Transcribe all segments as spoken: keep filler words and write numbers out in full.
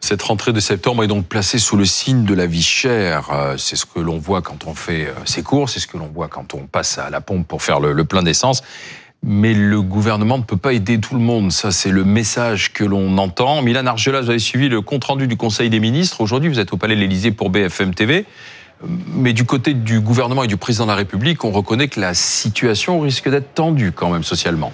Cette rentrée de septembre est donc placée sous le signe de la vie chère. C'est ce que l'on voit quand on fait ses courses, c'est ce que l'on voit quand on passe à la pompe pour faire le, le plein d'essence. Mais le gouvernement ne peut pas aider tout le monde. Ça, c'est le message que l'on entend. Mylène Argelas, vous avez suivi le compte-rendu du Conseil des ministres. Aujourd'hui, vous êtes au Palais de l'Élysée pour B F M T V. Mais du côté du gouvernement et du président de la République, on reconnaît que la situation risque d'être tendue quand même socialement.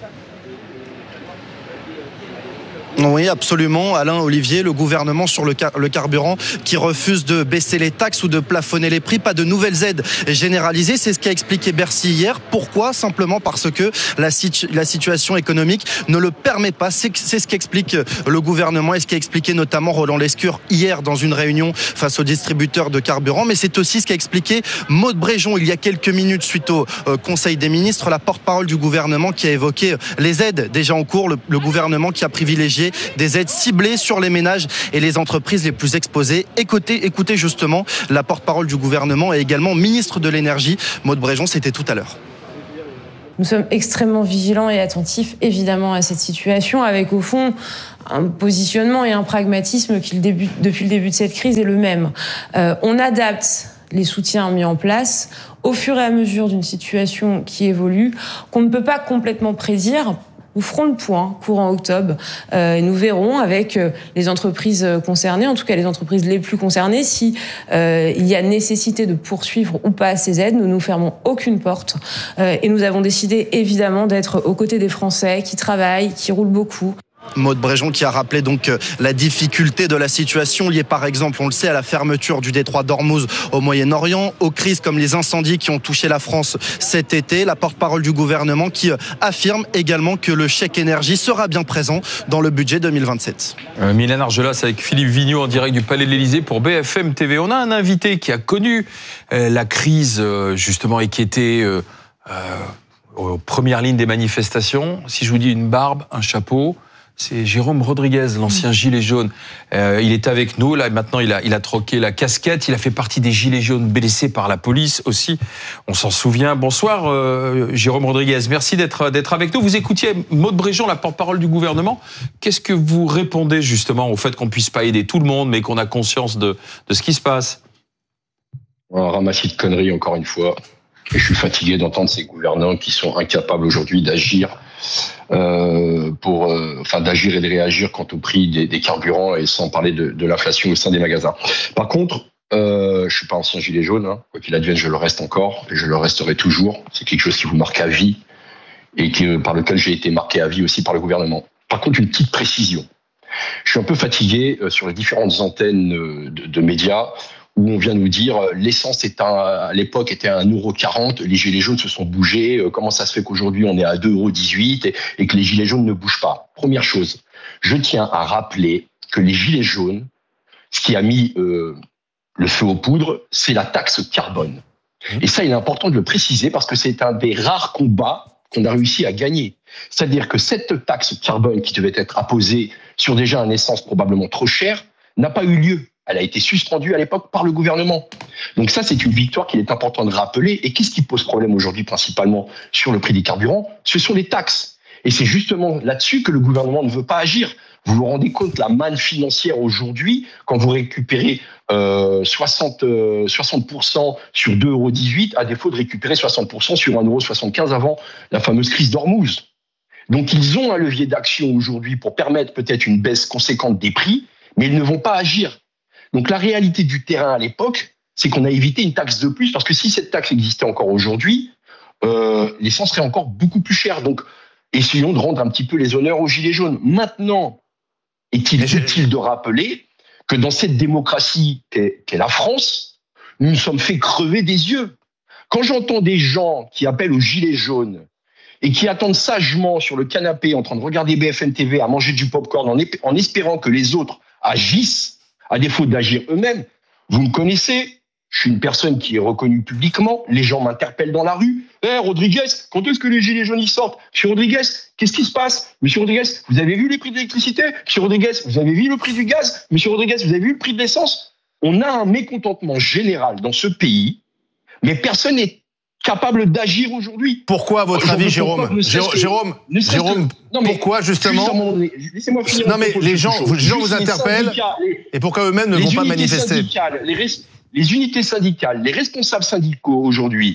Oui, absolument. Alain Olivier, le gouvernement sur le, car- le carburant qui refuse de baisser les taxes ou de plafonner les prix. Pas de nouvelles aides généralisées. C'est ce qu'a expliqué Bercy hier. Pourquoi ? Simplement parce que la, situ- la situation économique ne le permet pas. C'est, c'est ce qu'explique le gouvernement et ce qu'a expliqué notamment Roland Lescure hier dans une réunion face aux distributeurs de carburant. Mais c'est aussi ce qu'a expliqué Maud Bréjon il y a quelques minutes suite au euh, Conseil des ministres, la porte-parole du gouvernement qui a évoqué les aides déjà en cours. Le, le gouvernement qui a privilégié des aides ciblées sur les ménages et les entreprises les plus exposées. Écoutez, écoutez justement la porte-parole du gouvernement et également ministre de l'énergie, Maud Bréjon, c'était tout à l'heure. Nous sommes extrêmement vigilants et attentifs évidemment à cette situation avec au fond un positionnement et un pragmatisme qui depuis le début de cette crise est le même. Euh, on adapte les soutiens mis en place au fur et à mesure d'une situation qui évolue, qu'on ne peut pas complètement prédire. Nous ferons le point courant octobre euh, et nous verrons avec euh, les entreprises concernées, en tout cas les entreprises les plus concernées, si euh, il y a nécessité de poursuivre ou pas ces aides. Nous ne nous fermons aucune porte euh, et nous avons décidé évidemment d'être aux côtés des Français qui travaillent, qui roulent beaucoup. Maud Bréjon qui a rappelé donc la difficulté de la situation liée par exemple, on le sait, à la fermeture du détroit d'Ormuz au Moyen-Orient, aux crises comme les incendies qui ont touché la France cet été. La porte-parole du gouvernement qui affirme également que le chèque énergie sera bien présent dans le budget deux mille vingt-sept. Euh, Mylène Argelas avec Philippe Vigneault en direct du Palais de l'Élysée pour B F M T V. On a un invité qui a connu euh, la crise euh, justement et qui était euh, euh, aux premières lignes des manifestations. Si je vous dis une barbe, un chapeau... C'est Jérôme Rodriguez, l'ancien gilet jaune. Euh, il est avec nous, là, maintenant il a, il a troqué la casquette, il a fait partie des gilets jaunes blessés par la police aussi, on s'en souvient. Bonsoir euh, Jérôme Rodriguez, merci d'être, d'être avec nous. Vous écoutiez Maud Bréjon, la porte-parole du gouvernement. Qu'est-ce que vous répondez justement au fait qu'on ne puisse pas aider tout le monde, mais qu'on a conscience de, de ce qui se passe ? Un ramassis de conneries encore une fois. Et je suis fatigué d'entendre ces gouvernants qui sont incapables aujourd'hui d'agir euh, pour, euh, enfin d'agir et de réagir quant au prix des, des carburants et sans parler de, de l'inflation au sein des magasins. Par contre, euh, je suis pas ancien gilet jaune, hein. Quoi qu'il advienne, je le reste encore et je le resterai toujours. C'est quelque chose qui vous marque à vie et qui, par lequel j'ai été marqué à vie aussi par le gouvernement. Par contre, une petite précision. Je suis un peu fatigué euh, sur les différentes antennes euh, de, de médias où on vient nous dire euh, l'essence est un, à l'époque était à un euro quarante, les gilets jaunes se sont bougés, euh, comment ça se fait qu'aujourd'hui on est à deux euros dix-huit et, et que les gilets jaunes ne bougent pas. Première chose, je tiens à rappeler que les gilets jaunes, ce qui a mis euh, le feu aux poudres, c'est la taxe carbone. Et ça, il est important de le préciser parce que c'est un des rares combats qu'on a réussi à gagner. C'est-à-dire que cette taxe carbone qui devait être apposée sur déjà un essence probablement trop cher n'a pas eu lieu. Elle a été suspendue à l'époque par le gouvernement. Donc ça, c'est une victoire qu'il est important de rappeler. Et qu'est-ce qui pose problème aujourd'hui principalement sur le prix des carburants ? Ce sont les taxes. Et c'est justement là-dessus que le gouvernement ne veut pas agir. Vous vous rendez compte la manne financière aujourd'hui, quand vous récupérez euh, soixante, euh, soixante pour cent sur deux euros dix-huit, à défaut de récupérer soixante pour cent sur un euro soixante-quinze avant la fameuse crise d'Ormuz. Donc ils ont un levier d'action aujourd'hui pour permettre peut-être une baisse conséquente des prix, mais ils ne vont pas agir. Donc la réalité du terrain à l'époque, c'est qu'on a évité une taxe de plus, parce que si cette taxe existait encore aujourd'hui, euh, l'essence serait encore beaucoup plus chère. Donc essayons de rendre un petit peu les honneurs aux Gilets jaunes. Maintenant, est-il utile de rappeler que dans cette démocratie qu'est, qu'est la France, nous nous sommes fait crever des yeux. Quand j'entends des gens qui appellent aux Gilets jaunes et qui attendent sagement sur le canapé en train de regarder B F M T V, à manger du popcorn en, ép- en espérant que les autres agissent, à défaut d'agir eux-mêmes, vous me connaissez, je suis une personne qui est reconnue publiquement, les gens m'interpellent dans la rue. Eh, hey, Rodriguez, quand est-ce que les gilets jaunes y sortent ? Monsieur Rodriguez, qu'est-ce qui se passe ? Monsieur Rodriguez, vous avez vu les prix de l'électricité ? Monsieur Rodriguez, vous avez vu le prix du gaz ? Monsieur Rodriguez, vous avez vu le prix de l'essence ? On a un mécontentement général dans ce pays, mais personne n'est capables d'agir aujourd'hui. Pourquoi, à votre J'en avis, veux Jérôme pas, ne serait-ce que- Jérôme, ne serait-ce que- Jérôme, non, mais pourquoi justement juste un moment donné, laissez-moi finir Non mon mais propos, les c'est gens, quelque les chose. gens Juste vous les interpellent syndicats, les- et pourquoi eux-mêmes ne les vont pas unités manifester? syndicales, les, res- les unités syndicales, les responsables syndicaux aujourd'hui,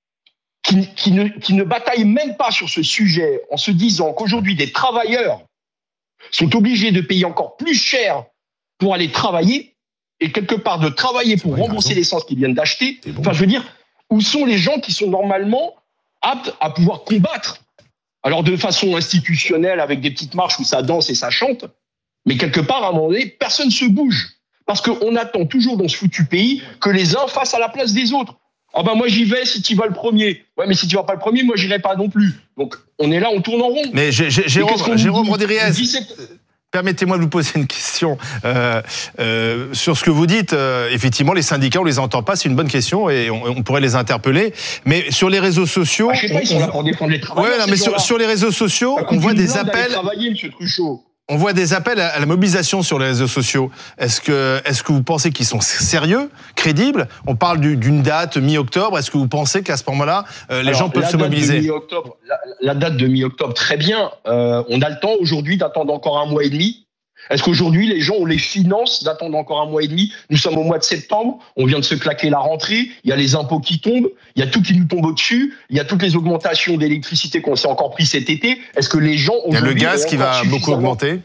qui, qui, ne, qui ne bataillent même pas sur ce sujet en se disant qu'aujourd'hui des travailleurs sont obligés de payer encore plus cher pour aller travailler et quelque part de travailler pour vrai, rembourser raison. l'essence qu'ils viennent d'acheter. C'est bon. Enfin, je veux dire, où sont les gens qui sont normalement aptes à pouvoir combattre? Alors de façon institutionnelle, avec des petites marches où ça danse et ça chante, mais quelque part, à un moment donné, personne ne se bouge. Parce qu'on attend toujours dans ce foutu pays que les uns fassent à la place des autres. Ah ben moi j'y vais si tu vas le premier. Ouais, mais si tu vas pas le premier, moi j'irai pas non plus. Donc on est là, on tourne en rond. Mais Jé- Jé- Et qu'est-ce qu'on Jérôme, nous Jérôme dit Rodriguez, dix-sept permettez-moi de vous poser une question euh, euh, sur ce que vous dites. Euh, effectivement, les syndicats, on les entend pas, c'est une bonne question et on, on pourrait les interpeller. Mais sur les réseaux sociaux, Ah, je sais pas, ils sont on- là pour défendre les travailleurs. ouais, non, ces mais sur, gens-là. sur les réseaux sociaux, Ça on coûte voit une des blinde d'aller appels. travailler, monsieur Truchot. On voit des appels à la mobilisation sur les réseaux sociaux. Est-ce que, est-ce que vous pensez qu'ils sont sérieux, crédibles? On parle du- d'une date mi-octobre. Est-ce que vous pensez qu'à ce moment-là, euh, les Alors, gens peuvent la se date de mobiliser? mi-octobre, la, la date de mi-octobre, très bien. Euh, on a le temps aujourd'hui d'attendre encore un mois et demi. Est-ce qu'aujourd'hui, les gens ont les finances d'attendre encore un mois et demi? Nous sommes au mois de septembre, on vient de se claquer la rentrée, il y a les impôts qui tombent, il y a tout qui nous tombe au-dessus, il y a toutes les augmentations d'électricité qu'on s'est encore pris cet été. Est-ce que les gens Il y a le aujourd'hui gaz ont qui encore va beaucoup suffisamment- augmenter.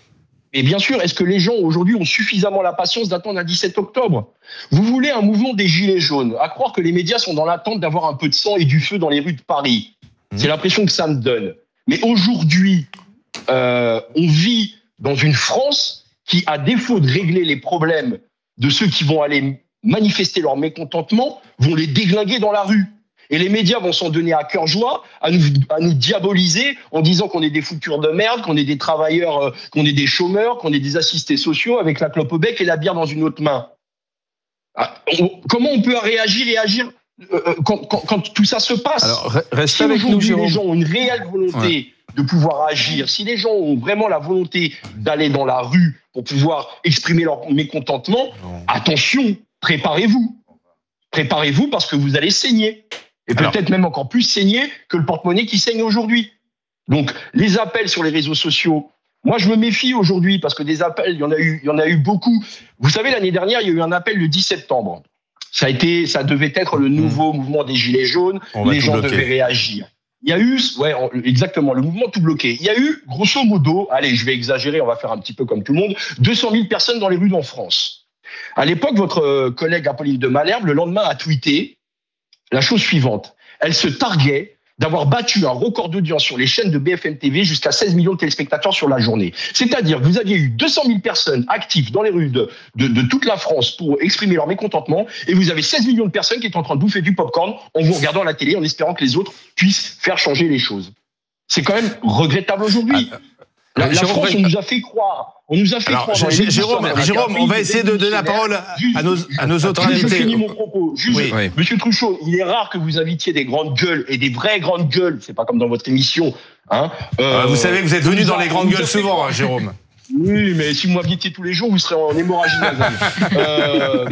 Et bien sûr, est-ce que les gens aujourd'hui ont suffisamment la patience d'attendre un dix-sept octobre? Vous voulez un mouvement des Gilets jaunes, à croire que les médias sont dans l'attente d'avoir un peu de sang et du feu dans les rues de Paris. Mmh. C'est l'impression que ça me donne. Mais aujourd'hui, euh, on vit dans une France qui, à défaut de régler les problèmes de ceux qui vont aller manifester leur mécontentement, vont les déglinguer dans la rue. Et les médias vont s'en donner à cœur joie, à nous, à nous diaboliser en disant qu'on est des foutures de merde, qu'on est des travailleurs, euh, qu'on est des chômeurs, qu'on est des assistés sociaux avec la clope au bec et la bière dans une autre main. Ah, on- comment on peut réagir et agir euh, quand, quand, quand tout ça se passe? Alors, re- restez Si avec nous, aujourd'hui Jérôme. les gens ont une réelle volonté de pouvoir agir, si les gens ont vraiment la volonté d'aller dans la rue pour pouvoir exprimer leur mécontentement, attention, préparez-vous. Préparez-vous parce que vous allez saigner. Et Alors- peut-être même encore plus saigner que le porte-monnaie qui saigne aujourd'hui. Donc, les appels sur les réseaux sociaux, moi je me méfie aujourd'hui parce que des appels, il y en a eu, il y en a eu beaucoup. Vous savez, l'année dernière, il y a eu un appel le dix septembre. Ça a été, ça devait être le nouveau mouvement des Gilets jaunes. On va Les tout gens bloquer. devaient réagir. Il y a eu, ouais, exactement, le mouvement tout bloqué. Il y a eu, grosso modo, allez, je vais exagérer, on va faire un petit peu comme tout le monde, deux cent mille personnes dans les rues en France. À l'époque, votre collègue Apolline de Malherbe, le lendemain, a tweeté la chose suivante. Elle se targuait d'avoir battu un record d'audience sur les chaînes de B F M T V jusqu'à seize millions de téléspectateurs sur la journée. C'est-à-dire que vous aviez eu deux cent mille personnes actives dans les rues de, de, de toute la France pour exprimer leur mécontentement et vous avez seize millions de personnes qui étaient en train de bouffer du popcorn en vous regardant à la télé en espérant que les autres puissent faire changer les choses. C'est quand même regrettable aujourd'hui. Ah, La, la Jérôme, France, on nous a fait croire. On nous a fait Alors, croire. dans les Jé- livres Jérôme, d'histoire Jérôme, qu'un on va pays essayer de donner la parole à nos, à nos autres Attendez, je invités. finis mon propos. Juste, Oui. Oui. Monsieur Truchot, il est rare que vous invitiez des grandes gueules et des vraies grandes gueules. C'est pas comme dans votre émission. Hein. Euh, Euh, vous savez que vous êtes venu on dans nous a- les on grandes nous a gueules fait souvent, croire- hein, Jérôme. Oui, mais si vous m'invitiez tous les jours, vous serez en hémorragie nasale. euh,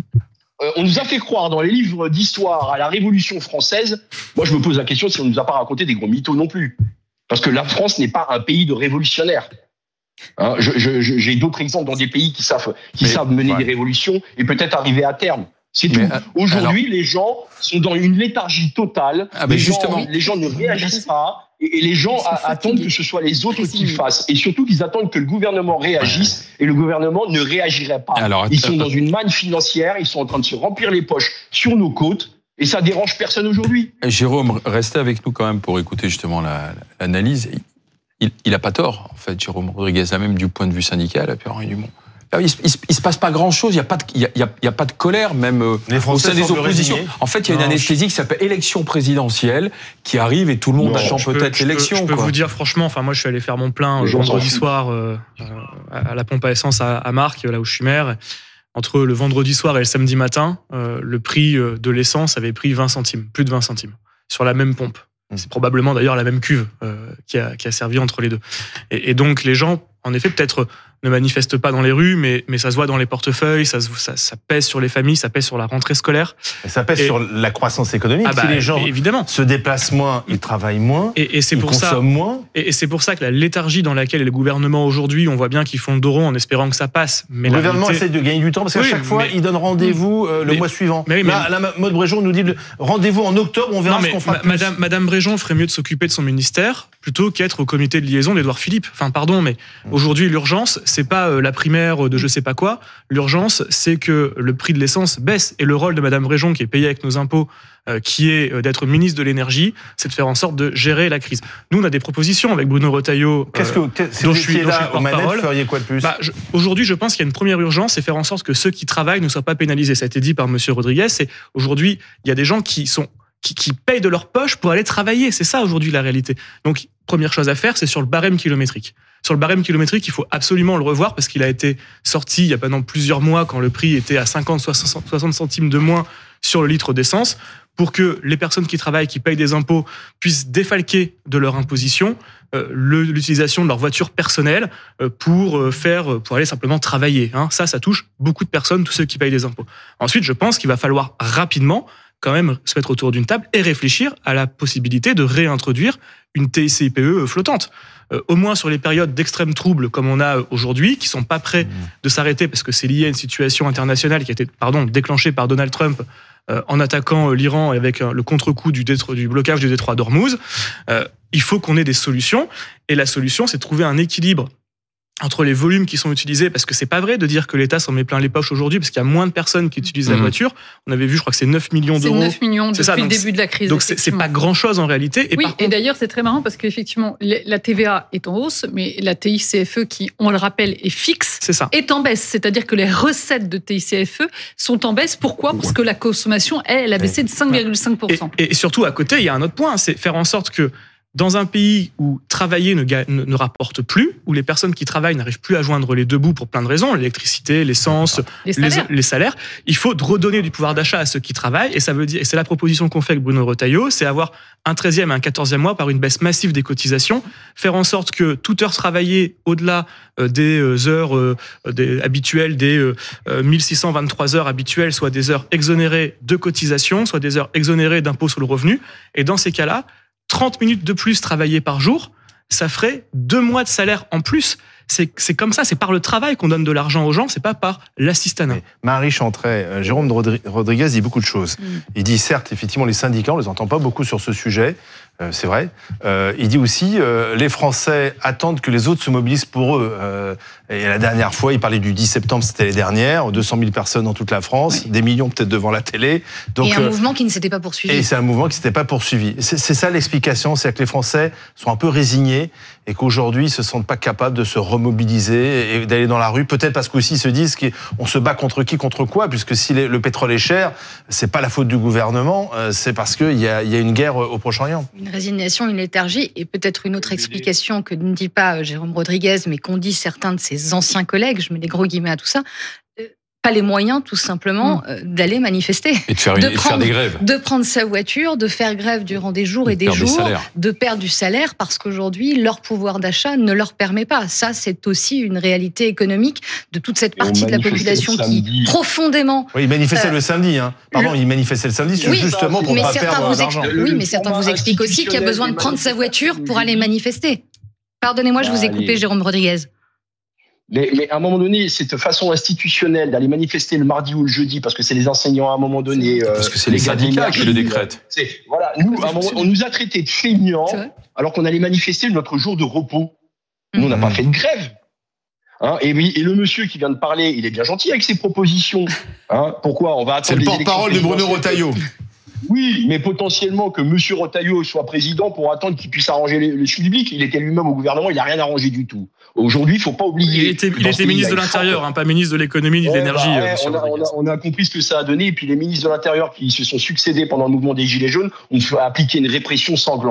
euh, on nous a fait croire dans les livres d'histoire à la Révolution française. Moi, je me pose la question si on nous a pas raconté des gros mythos non plus. Parce que la France n'est pas un pays de révolutionnaires. Hein, je, je, je- j'ai d'autres exemples dans des pays qui savent, qui Mais, savent mener ouais. des révolutions et peut-être arriver à terme. C'est tout. Mais, euh, Aujourd'hui, les gens sont dans une léthargie totale. Ah, mais les, justement. gens, les gens ne réagissent pas et, et les gens Ils sont a- attendent fatigués. que ce soit les autres qui Fatigués. fassent. Et surtout qu'ils attendent que le gouvernement réagisse et le gouvernement ne réagirait pas. Alors, Ils sont attends. dans une manne financière, ils sont en train de se remplir les poches sur nos côtes et ça dérange personne aujourd'hui. Jérôme, restez avec nous quand même pour écouter justement la- l'analyse. Il, il a pas tort, en fait, Jérôme Rodriguez, là même du point de vue syndical, à Pierre-Henri Dumont. Il, il, il se passe pas grand-chose, il y a pas de, il y a, il y a, il y a pas de colère, même euh, Les au Français sein des semblent oppositions. résignés. En fait, il y a une Non, anesthésie qui s'appelle élection présidentielle qui arrive et tout le monde Non, attend Je peux- peut-être je peux- l'élection. Je peux quoi. vous dire franchement, enfin moi je suis allé faire mon plein Les euh, gens s'en vendredi foutent. soir euh, euh, à la pompe à essence à, à Marc, là où je suis maire. Entre le vendredi soir et le samedi matin, euh, le prix euh, de l'essence avait pris vingt centimes, plus de vingt centimes, sur la même pompe. C'est probablement d'ailleurs la même cuve euh, qui, a, qui a servi entre les deux. Et, et donc les gens, en effet, peut-être ne manifestent pas dans les rues, mais, mais ça se voit dans les portefeuilles, ça, se, ça, ça pèse sur les familles, ça pèse sur la rentrée scolaire. Et ça pèse et, sur la croissance économique. Ah bah, si les gens évidemment. se déplacent moins, ils travaillent moins, et, et c'est ils pour consomment ça, moins. Et, et c'est pour ça que la léthargie dans laquelle est le gouvernement aujourd'hui, on voit bien qu'ils font le dos rond en espérant que ça passe. Mais le la gouvernement réalité... essaie de gagner du temps parce qu'à oui, chaque fois, mais... il donne rendez-vous euh, le mais... mois suivant. Mais, mais... Là, la Maud Bréjon nous dit le... rendez-vous en octobre, on verra non, ce qu'on fera ma- plus. Madame, Madame Bréjon ferait mieux de s'occuper de son ministère plutôt qu'être au comité de liaison d'Édouard Philippe. Enfin, pardon, mais aujourd'hui, l'urgence, c'est pas euh, la primaire de je sais pas quoi. L'urgence, c'est que le prix de l'essence baisse. Et le rôle de Madame Bréjon, qui est payée avec nos impôts, euh, qui est euh, d'être ministre de l'énergie, c'est de faire en sorte de gérer la crise. Nous, on a des propositions avec Bruno Retailleau. Qu'est-ce que, euh, si vous étiez là aux manettes, porte-parole. vous feriez quoi de plus? Bah, je, Aujourd'hui, je pense qu'il y a une première urgence, c'est faire en sorte que ceux qui travaillent ne soient pas pénalisés. Ça a été dit par Monsieur Rodriguez. C'est aujourd'hui, il y a des gens qui sont qui, qui payent de leur poche pour aller travailler. C'est ça aujourd'hui la réalité. Donc, première chose à faire, c'est sur le barème kilométrique. Sur le barème kilométrique, il faut absolument le revoir parce qu'il a été sorti il y a maintenant plusieurs mois quand le prix était à cinquante, soixante centimes de moins sur le litre d'essence pour que les personnes qui travaillent, qui payent des impôts, puissent défalquer de leur imposition euh, le, l'utilisation de leur voiture personnelle euh, pour euh, faire, pour aller simplement travailler. Hein. Ça, ça touche beaucoup de personnes, tous ceux qui payent des impôts. Ensuite, je pense qu'il va falloir rapidement quand même se mettre autour d'une table et réfléchir à la possibilité de réintroduire une T I C P E flottante. Euh, au moins sur les périodes d'extrême trouble comme on a aujourd'hui, qui sont pas prêts de s'arrêter parce que c'est lié à une situation internationale qui a été pardon, déclenchée par Donald Trump euh, en attaquant l'Iran et avec euh, le contre-coup du, détro- du blocage du détroit d'Ormuz. Euh, il faut qu'on ait des solutions et la solution, c'est de trouver un équilibre entre les volumes qui sont utilisés, parce que c'est pas vrai de dire que l'État s'en met plein les poches aujourd'hui, parce qu'il y a moins de personnes qui utilisent mmh. la voiture. On avait vu, je crois que c'est neuf millions d'euros. C'est neuf millions depuis ça, le début de la crise. Donc c'est, c'est pas grand-chose en réalité. Et oui, par et contre... d'ailleurs c'est très marrant parce qu'effectivement, la T V A est en hausse, mais la T I C F E, qui, on le rappelle, est fixe, c'est ça. est en baisse. C'est-à-dire que les recettes de T I C F E sont en baisse. Pourquoi ? Parce que la consommation, elle, elle a baissé de cinq virgule cinq pour cent. Et, et surtout, à côté, il y a un autre point, c'est faire en sorte que dans un pays où travailler ne, ne, ne rapporte plus, où les personnes qui travaillent n'arrivent plus à joindre les deux bouts pour plein de raisons, l'électricité, l'essence, les salaires, les, les salaires, il faut redonner du pouvoir d'achat à ceux qui travaillent. Et ça veut dire, et c'est la proposition qu'on fait avec Bruno Retailleau, c'est avoir un treizième et un quatorzième mois par une baisse massive des cotisations, faire en sorte que toute heure travaillée au-delà des heures euh, des, habituelles, des euh, mille six cent vingt-trois heures habituelles, soit des heures exonérées de cotisations, soit des heures exonérées d'impôt sur le revenu. Et dans ces cas-là, trente minutes de plus travaillées par jour, ça ferait deux mois de salaire en plus. C'est, c'est comme ça, c'est par le travail qu'on donne de l'argent aux gens, c'est pas par l'assistanat. Mais Marie Chantret, euh, Jérôme Rodriguez dit beaucoup de choses. Mm. Il dit certes, effectivement, les syndicats, on les entend pas beaucoup sur ce sujet, euh, c'est vrai. Euh, il dit aussi, euh, les Français attendent que les autres se mobilisent pour eux. Euh, et la dernière fois, il parlait du dix septembre, c'était les dernières, deux cent mille personnes dans toute la France, oui. Des millions peut-être devant la télé. Donc, et un euh, mouvement qui ne s'était pas poursuivi. Et c'est un mouvement qui ne s'était pas poursuivi. C'est, c'est ça l'explication, c'est que les Français sont un peu résignés et qu'aujourd'hui, ils ne se sentent pas capables de se remobiliser et d'aller dans la rue. Peut-être parce qu'aussi ils se disent qu'on se bat contre qui, contre quoi, puisque si les, le pétrole est cher, c'est pas la faute du gouvernement, c'est parce qu'il y a, il y a une guerre au Proche-Orient. Une résignation, une léthargie, et peut-être une autre explication que ne dit pas Jérôme Rodriguez, mais qu'ont dit certains de ses anciens collègues, je mets des gros guillemets à tout ça, pas les moyens, tout simplement, mmh. d'aller manifester. Et de faire, une, de, et prendre, de faire des grèves. De prendre sa voiture, de faire grève durant des jours et de des jours, de perdre du salaire, parce qu'aujourd'hui, leur pouvoir d'achat ne leur permet pas. Ça, c'est aussi une réalité économique de toute cette partie de la population qui, profondément... Oui, ils manifestaient euh, le samedi. Hein. Pardon, le... ils manifestaient le samedi, oui, justement pour ne pas perdre d'argent. Expl... Oui, mais certains vous expliquent aussi qu'il y a besoin de prendre sa voiture pour aller manifester. Pardonnez-moi, je vous ai coupé, Jérôme Rodriguez. Mais, mais à un moment donné, cette façon institutionnelle d'aller manifester le mardi ou le jeudi, parce que c'est les enseignants à un moment donné... Euh, parce que c'est les, les syndicats qui le décrètent. C'est, voilà, nous, à un moment, on nous a traités de feignants, alors qu'on allait manifester notre jour de repos. Nous, on n'a mmh. pas fait de grève. Hein, et, oui, et le monsieur qui vient de parler, il est bien gentil avec ses propositions. Hein, pourquoi on va attendre? C'est le porte-parole de Bruno Retailleau. Oui, mais potentiellement que M. Retailleau soit président pour attendre qu'il puisse arranger le public. Il était lui-même au gouvernement, il n'a rien arrangé du tout. Aujourd'hui, il ne faut pas oublier... Il était, il était ministre de l'Intérieur, hein, pas ministre de l'Économie ni de l'Énergie. Bah ouais, on, a, on, a, on a compris ce que ça a donné. Et puis les ministres de l'Intérieur qui se sont succédés pendant le mouvement des Gilets jaunes ont appliqué une répression sanglante.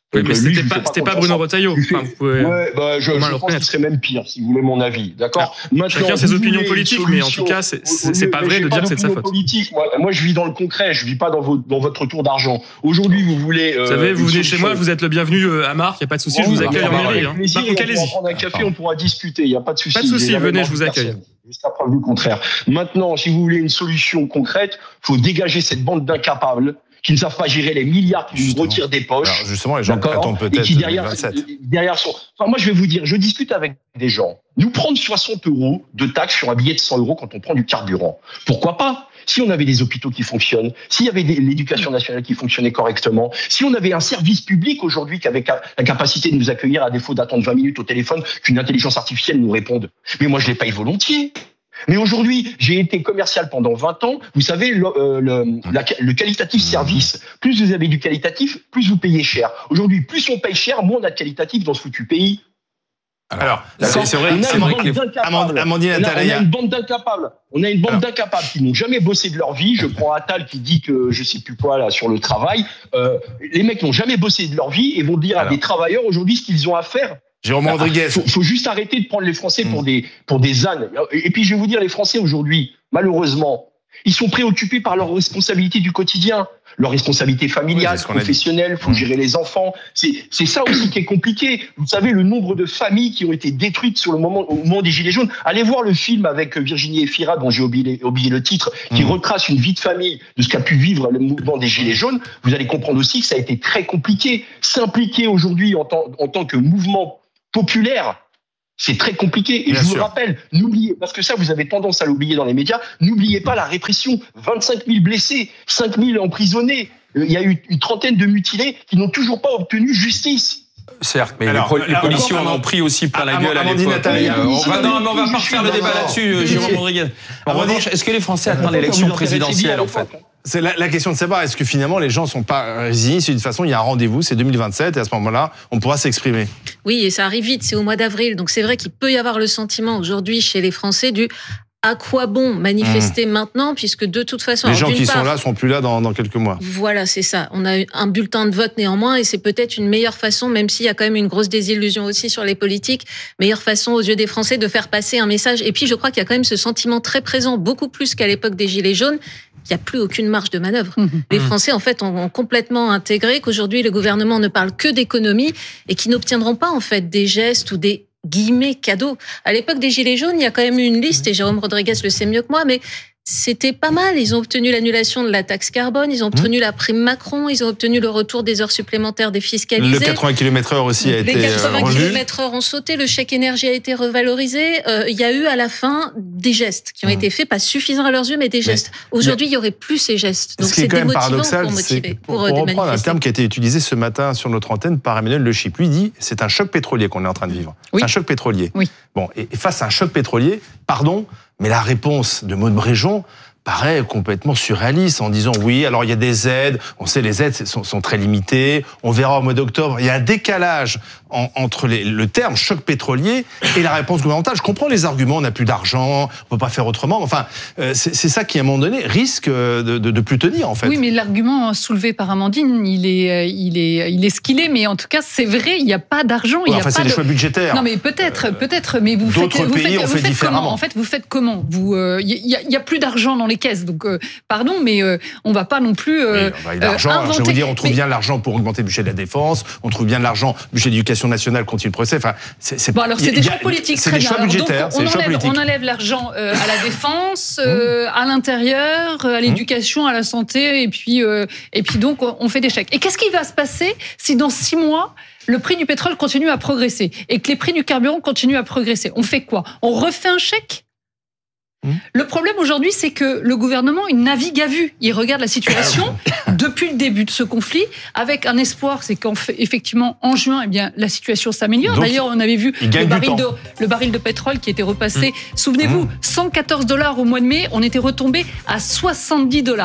Oui, mais c'était pas, c'était pas Bruno Retailleau. Enfin, vous pouvez... Ouais, bah, je, je pense que ce serait même pire, si vous voulez mon avis. D'accord. Maintenant, chacun ses opinions politiques, mais en tout cas, c'est, c'est, c'est pas vrai de dire que c'est de sa faute. Politique. Moi, moi, je vis dans le concret, je vis pas dans, vos, dans votre tour d'argent. Aujourd'hui, vous voulez. Euh, vous savez, vous venez chez moi, vous êtes le bienvenu à Marc, il n'y a pas de souci, je vous accueille en mairie. Hein. Par contre, allez-y. On va prendre un café, on pourra discuter, il n'y a pas de souci. Pas de souci, venez, je vous accueille. Jusqu'à preuve du contraire. Maintenant, si vous voulez une solution concrète, il faut dégager cette bande d'incapables qui ne savent pas gérer les milliards qui nous retirent des poches. Alors justement, les gens attendent peut-être et qui derrière, deux mille vingt-sept. derrière sont... Enfin, moi, je vais vous dire, je discute avec des gens. Nous prendre soixante euros de taxes sur un billet de cent euros quand on prend du carburant. Pourquoi pas ? Si on avait des hôpitaux qui fonctionnent, s'il y avait des, l'éducation nationale qui fonctionnait correctement, si on avait un service public aujourd'hui qui avait la capacité de nous accueillir à défaut d'attendre vingt minutes au téléphone, qu'une intelligence artificielle nous réponde. Mais moi, je les paye volontiers. Mais aujourd'hui, j'ai été commercial pendant vingt ans. Vous savez, le, euh, le, la, le qualitatif service, plus vous avez du qualitatif, plus vous payez cher. Aujourd'hui, plus on paye cher, moins on a de qualitatif dans ce foutu pays. Alors, c'est, c'est vrai, c'est vrai que les... Amandine Attal, on a une bande d'incapables. On a une bande Alors. d'incapables qui n'ont jamais bossé de leur vie. Je prends Attal qui dit que je sais plus quoi là sur le travail. Euh, les mecs n'ont jamais bossé de leur vie et vont dire Alors. à des travailleurs aujourd'hui ce qu'ils ont à faire. Jérôme Rodriguez. Il faut, faut juste arrêter de prendre les Français pour des, pour des ânes. Et puis, je vais vous dire, les Français aujourd'hui, malheureusement, ils sont préoccupés par leurs responsabilités du quotidien, leurs responsabilités familiales, oui, professionnelles, il faut mmh. gérer les enfants. C'est, c'est ça aussi qui est compliqué. Vous savez, le nombre de familles qui ont été détruites sur le moment, au moment des Gilets jaunes. Allez voir le film avec Virginie Efira, dont j'ai oublié, oublié le titre, qui mmh. retrace une vie de famille de ce qu'a pu vivre le mouvement des Gilets jaunes. Vous allez comprendre aussi que ça a été très compliqué. S'impliquer aujourd'hui en tant, en tant que mouvement populaire, c'est très compliqué. Et Bien je sûr. vous rappelle, n'oubliez, parce que ça, vous avez tendance à l'oublier dans les médias, n'oubliez pas la répression. vingt-cinq mille blessés, cinq mille emprisonnés. Il y a eu une trentaine de mutilés qui n'ont toujours pas obtenu justice. Certes, mais alors, les, pro- les policiers en ont pris aussi plein la gueule à l'époque. Nathalie, euh, on va, non, mais on va pas refaire le débat là-dessus, Jérôme Rodriguez. En revanche, est-ce que les Français attendent l'élection présidentielle, en fait ? C'est la, la question de savoir, est-ce que finalement les gens sont pas résignés ? Si de toute façon il y a un rendez-vous, c'est deux mille vingt-sept, et à ce moment-là, on pourra s'exprimer. Oui, et ça arrive vite, c'est au mois d'avril. Donc c'est vrai qu'il peut y avoir le sentiment aujourd'hui chez les Français du à quoi bon manifester mmh. maintenant, puisque de toute façon... Les gens qui part, sont là sont plus là dans, dans quelques mois. Voilà, c'est ça. On a un bulletin de vote néanmoins, et c'est peut-être une meilleure façon, même s'il y a quand même une grosse désillusion aussi sur les politiques, meilleure façon aux yeux des Français de faire passer un message. Et puis je crois qu'il y a quand même ce sentiment très présent, beaucoup plus qu'à l'époque des Gilets jaunes, qu'il n'y a plus aucune marge de manœuvre. Mmh. Les Français, en fait, ont, ont complètement intégré qu'aujourd'hui, le gouvernement ne parle que d'économie et qu'ils n'obtiendront pas, en fait, des gestes ou des guillemets cadeaux. À l'époque des Gilets jaunes, il y a quand même eu une liste, et Jérôme Rodriguez le sait mieux que moi, mais c'était pas mal. Ils ont obtenu l'annulation de la taxe carbone, ils ont obtenu mmh. la prime Macron, ils ont obtenu le retour des heures supplémentaires défiscalisées. Le quatre-vingts kilomètres heure aussi a Les été quatre-vingts revu. kilomètres heure ont sauté, le chèque énergie a été revalorisé. Euh, il y a eu à la fin des gestes qui ont mmh. été faits, pas suffisants à leurs yeux, mais des gestes. Mais Aujourd'hui, il y aurait plus ces gestes. Donc ce qui c'est est quand même démotivant paradoxal, pour motiver, c'est, pour, pour, pour reprendre un terme qui a été utilisé ce matin sur notre antenne par Emmanuel Le Chip. Lui dit, c'est un choc pétrolier qu'on est en train de vivre. Oui. C'est un choc pétrolier. Oui. Bon, et face à un choc pétrolier, pardon, mais la réponse de Maud Bréjon paraît complètement surréaliste en disant oui, alors il y a des aides, on sait les aides sont, sont très limitées, on verra au mois d'octobre, il y a un décalage en, entre les, le terme choc pétrolier et la réponse gouvernementale. Je comprends les arguments, on n'a plus d'argent, on peut pas faire autrement, enfin euh, c'est, c'est ça qui à un moment donné risque de, de, de plus tenir en fait. Oui, mais l'argument soulevé par Amandine, il est, il est, il est ce qu'il est, mais en tout cas c'est vrai, il n'y a pas d'argent. Ouais, il y a enfin pas c'est de... des choix budgétaires. Non mais peut-être, euh, peut-être, mais vous d'autres faites, vous pays faites, ont vous fait faites différemment. comment ? En fait, vous faites comment ? Vous, il euh, y, a, y a plus d'argent dans les caisses, donc euh, pardon, mais euh, on va pas non plus. Euh, oui, on va l'argent. Alors, je vais vous dire, on trouve mais... bien l'argent pour augmenter le budget de la défense, on trouve bien l'argent, le budget de l'éducation nationale continue le procès. Enfin, c'est, c'est, bon, alors c'est des choix politiques, c'est très des bien. choix budgétaires, donc, on, c'est des choix enlève, politiques. on enlève l'argent euh, à la défense, euh, mmh. à l'intérieur, à l'éducation, à la santé, et puis, euh, et puis donc on fait des chèques. Et qu'est-ce qui va se passer si dans six mois le prix du pétrole continue à progresser et que les prix du carburant continuent à progresser ? On fait quoi ? On refait un chèque ? Mmh. Le problème aujourd'hui, c'est que le gouvernement, il navigue à vue. Il regarde la situation depuis le début de ce conflit avec un espoir, c'est qu'effectivement, en juin, eh bien, la situation s'améliore. Donc, d'ailleurs, on avait vu le baril, de, le baril de pétrole qui était repassé. Mmh. Souvenez-vous, cent quatorze dollars au mois de mai, on était retombé à soixante-dix dollars.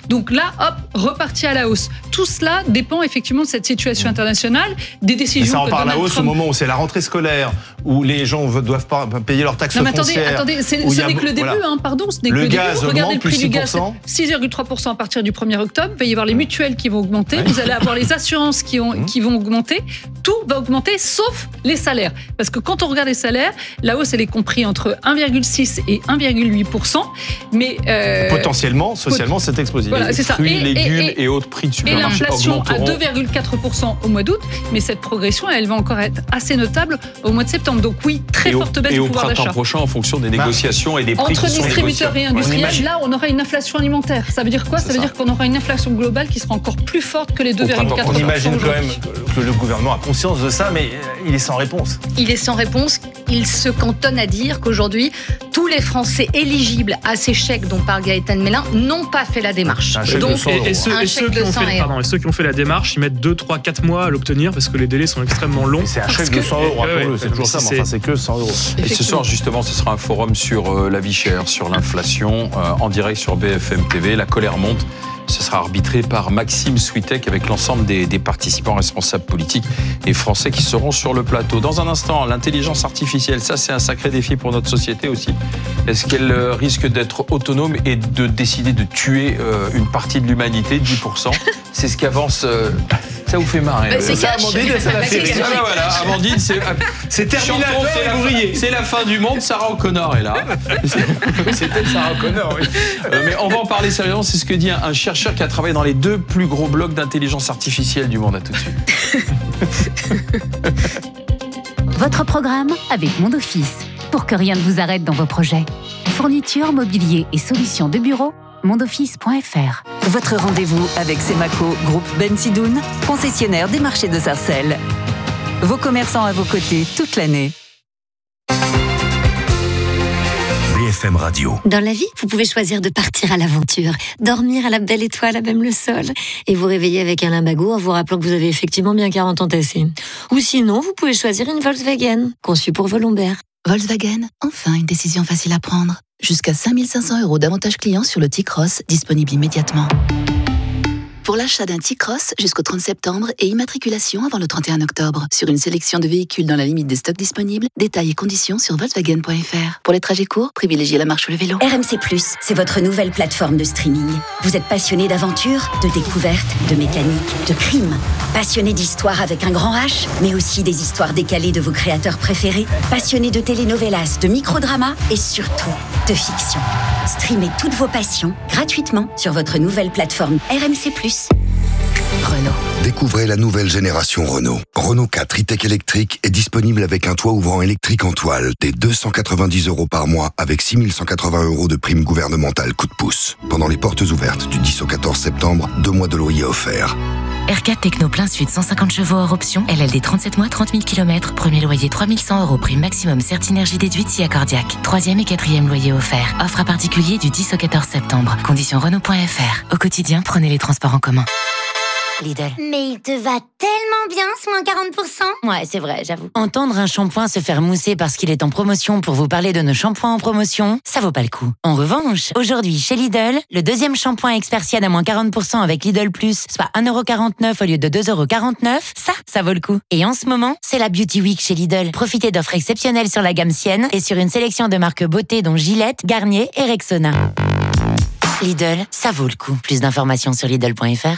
Donc là, hop, reparti à la hausse. Tout cela dépend effectivement de cette situation internationale, des décisions. Mais ça repart que à la hausse Trump... au moment où c'est la rentrée scolaire, où les gens doivent pas payer leurs taxes non, mais foncières. Attendez, attendez, c'est, ce n'est que le début, voilà. hein, pardon, ce n'est le que le gaz début. Regardez le prix du gaz, six virgule trois pour cent à partir du premier octobre. Il va y avoir les mutuelles qui vont augmenter. Ouais. Vous allez avoir les assurances qui, ont, mmh. qui vont augmenter. Tout va augmenter, sauf les salaires. Parce que quand on regarde les salaires, la hausse, elle est comprise entre un virgule six et un virgule huit pour cent. Mais euh, potentiellement, socialement, pot- c'est explosif. Voilà, c'est ça. Fruits, et, légumes et, et, et autres prix de supermarché Et l'inflation augmenteront. à deux virgule quatre pour cent au mois d'août. Mais cette progression, elle va encore être assez notable au mois de septembre. Donc oui, très et forte au, baisse et du au pouvoir d'achat. printemps prochain, en fonction des négociations bah, et des prix entre qui sont distributeurs et industriels, imagine... là, on aura une inflation alimentaire. Ça veut dire quoi ? Ça, ça veut dire qu'on aura une inflation globale qui sera encore plus forte que les deux virgule quatre pour cent. On imagine quand même que le gouvernement a conscience de ça, mais il est sans réponse. Il est sans réponse. Il se cantonne à dire qu'aujourd'hui, tous les Français éligibles à ces chèques dont parle Gaëtan Mélin n'ont pas fait la démarche. Un chèque Donc, de cent euros. Et, et, ceux, et, ceux qui ont fait, pardon, et ceux qui ont fait la démarche, ils mettent deux, trois, quatre mois à l'obtenir parce que les délais sont extrêmement longs. Et c'est un chèque de cent euros, ouais, ouais, c'est toujours ça, mais enfin, c'est que cent euros. Et ce soir, justement, ce sera un forum sur euh, la vie chère, sur l'inflation, euh, en direct sur B F M T V. La colère monte. Ce sera arbitré par Maxime Switek avec l'ensemble des, des participants responsables politiques et français qui seront sur le plateau. Dans un instant, l'intelligence artificielle, ça c'est un sacré défi pour notre société aussi. Est-ce qu'elle risque d'être autonome et de décider de tuer euh, une partie de l'humanité, dix pour cent ? C'est ce qu'avance... Euh, ça vous fait marrer. Bah, c'est ça, Amandine, ça la fait rire. Ah, voilà, Amandine, c'est, c'est Terminator c'est, la fin, c'est la fin du monde, Sarah O'Connor est là. C'est peut-être Sarah O'Connor, oui. Euh, mais on va en parler sérieusement, c'est ce que dit un, un chercheur qui a travaillé dans les deux plus gros blocs d'intelligence artificielle du monde. À tout de suite. Votre programme avec Mon Office, pour que rien ne vous arrête dans vos projets. Fourniture, mobilier et solutions de bureau, mondoffice point f r. Votre rendez-vous avec Semaco, groupe Ben Sidoun, concessionnaire des marchés de Sarcelles. Vos commerçants à vos côtés toute l'année. B F M Radio. Dans la vie, vous pouvez choisir de partir à l'aventure, dormir à la belle étoile à même le sol, et vous réveiller avec un limbago en vous rappelant que vous avez effectivement bien quarante ans tassés. Ou sinon, vous pouvez choisir une Volkswagen, conçue pour vos lombaires. Volkswagen, enfin une décision facile à prendre. Jusqu'à cinq mille cinq cents euros d'avantages clients sur le T-Cross, disponible immédiatement. Pour l'achat d'un T-Cross jusqu'au trente septembre et immatriculation avant le trente et un octobre. Sur une sélection de véhicules dans la limite des stocks disponibles, détails et conditions sur volkswagen point f r. Pour les trajets courts, privilégiez la marche ou le vélo. R M C plus, c'est votre nouvelle plateforme de streaming. Vous êtes passionné d'aventure, de découverte, de mécanique, de crime. Passionné d'histoire avec un grand H, mais aussi des histoires décalées de vos créateurs préférés. Passionné de telenovelas, de microdramas et surtout de fiction. Streamez toutes vos passions gratuitement sur votre nouvelle plateforme R M C plus. Renault. Découvrez la nouvelle génération Renault. Renault quatre e-tech électrique est disponible avec un toit ouvrant électrique en toile dès deux cent quatre-vingt-dix euros par mois avec six mille cent quatre-vingts euros de prime gouvernementale coup de pouce. Pendant les portes ouvertes du dix au quatorze septembre, deux mois de loyer offerts. R quatre Techno plein sud, cent cinquante chevaux hors option, L L D trente-sept mois, trente mille kilomètres, premier loyer trois mille cent euros, prime maximum Certinergie déduite si accordiaque. Troisième et quatrième loyer offert. Offre à particulier du dix au quatorze septembre. Conditions Renault point f r. Au quotidien, prenez les transports en commun. Lidl. Mais il te va tellement bien ce moins quarante pour cent. Ouais, c'est vrai, j'avoue. Entendre un shampoing se faire mousser parce qu'il est en promotion pour vous parler de nos shampoings en promotion, ça vaut pas le coup. En revanche, aujourd'hui, chez Lidl, le deuxième shampoing Expersian à moins quarante pour cent avec Lidl Plus, soit un euro quarante-neuf au lieu de deux euros quarante-neuf, ça, ça vaut le coup. Et en ce moment, c'est la Beauty Week chez Lidl. Profitez d'offres exceptionnelles sur la gamme Sienne et sur une sélection de marques beauté dont Gillette, Garnier et Rexona. Lidl, ça vaut le coup. Plus d'informations sur Lidl point f r.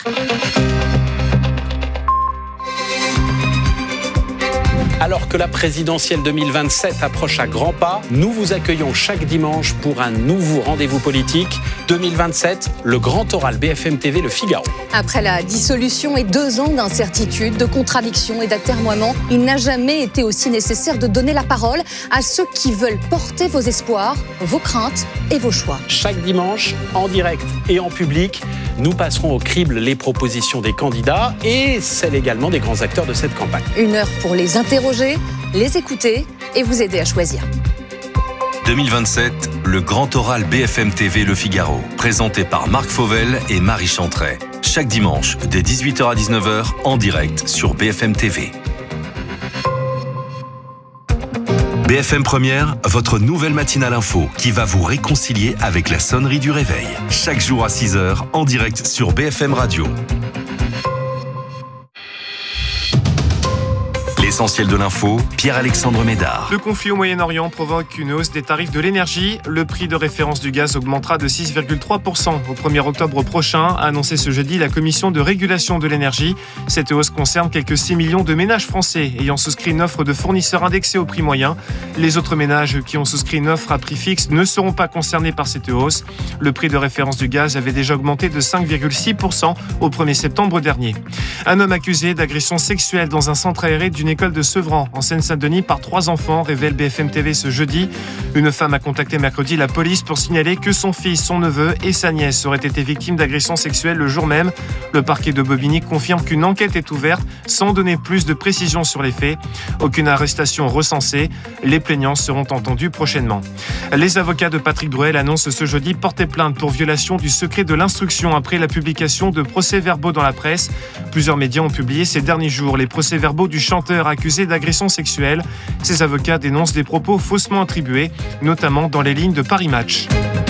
Alors que la présidentielle deux mille vingt-sept approche à grands pas, nous vous accueillons chaque dimanche pour un nouveau rendez-vous politique. deux mille vingt-sept, le grand oral B F M T V Le Figaro. Après la dissolution et deux ans d'incertitude, de contradictions et d'atermoiements, il n'a jamais été aussi nécessaire de donner la parole à ceux qui veulent porter vos espoirs, vos craintes et vos choix. Chaque dimanche, en direct et en public, nous passerons au crible les propositions des candidats et celles également des grands acteurs de cette campagne. Une heure pour les interroger, les écouter et vous aider à choisir. deux mille vingt-sept, le grand oral B F M T V Le Figaro, présenté par Marc Fauvel et Marie Chantret. Chaque dimanche, dès dix-huit heures à dix-neuf heures, en direct sur B F M T V. B F M Première, votre nouvelle matinale info qui va vous réconcilier avec la sonnerie du réveil. Chaque jour à six heures, en direct sur B F M Radio. L'essentiel de l'info, Pierre-Alexandre Médard. Le conflit au Moyen-Orient provoque une hausse des tarifs de l'énergie. Le prix de référence du gaz augmentera de six virgule trois pour cent au premier octobre prochain, a annoncé ce jeudi la Commission de régulation de l'énergie. Cette hausse concerne quelques six millions de ménages français ayant souscrit une offre de fournisseur indexée au prix moyen. Les autres ménages qui ont souscrit une offre à prix fixe ne seront pas concernés par cette hausse. Le prix de référence du gaz avait déjà augmenté de cinq virgule six pour cent au premier septembre dernier. Un homme accusé d'agression sexuelle dans un centre aéré d'une école de Sevran, en Seine-Saint-Denis, par trois enfants, révèle B F M T V ce jeudi. Une femme a contacté mercredi la police pour signaler que son fils, son neveu et sa nièce auraient été victimes d'agressions sexuelles le jour même. Le parquet de Bobigny confirme qu'une enquête est ouverte sans donner plus de précisions sur les faits. Aucune arrestation recensée. Les plaignants seront entendus prochainement. Les avocats de Patrick Bruel annoncent ce jeudi porter plainte pour violation du secret de l'instruction après la publication de procès-verbaux dans la presse. Plusieurs médias ont publié ces derniers jours les procès-verbaux du chanteur accusé d'agression sexuelle. Ses avocats dénoncent des propos faussement attribués, notamment dans les lignes de Paris Match.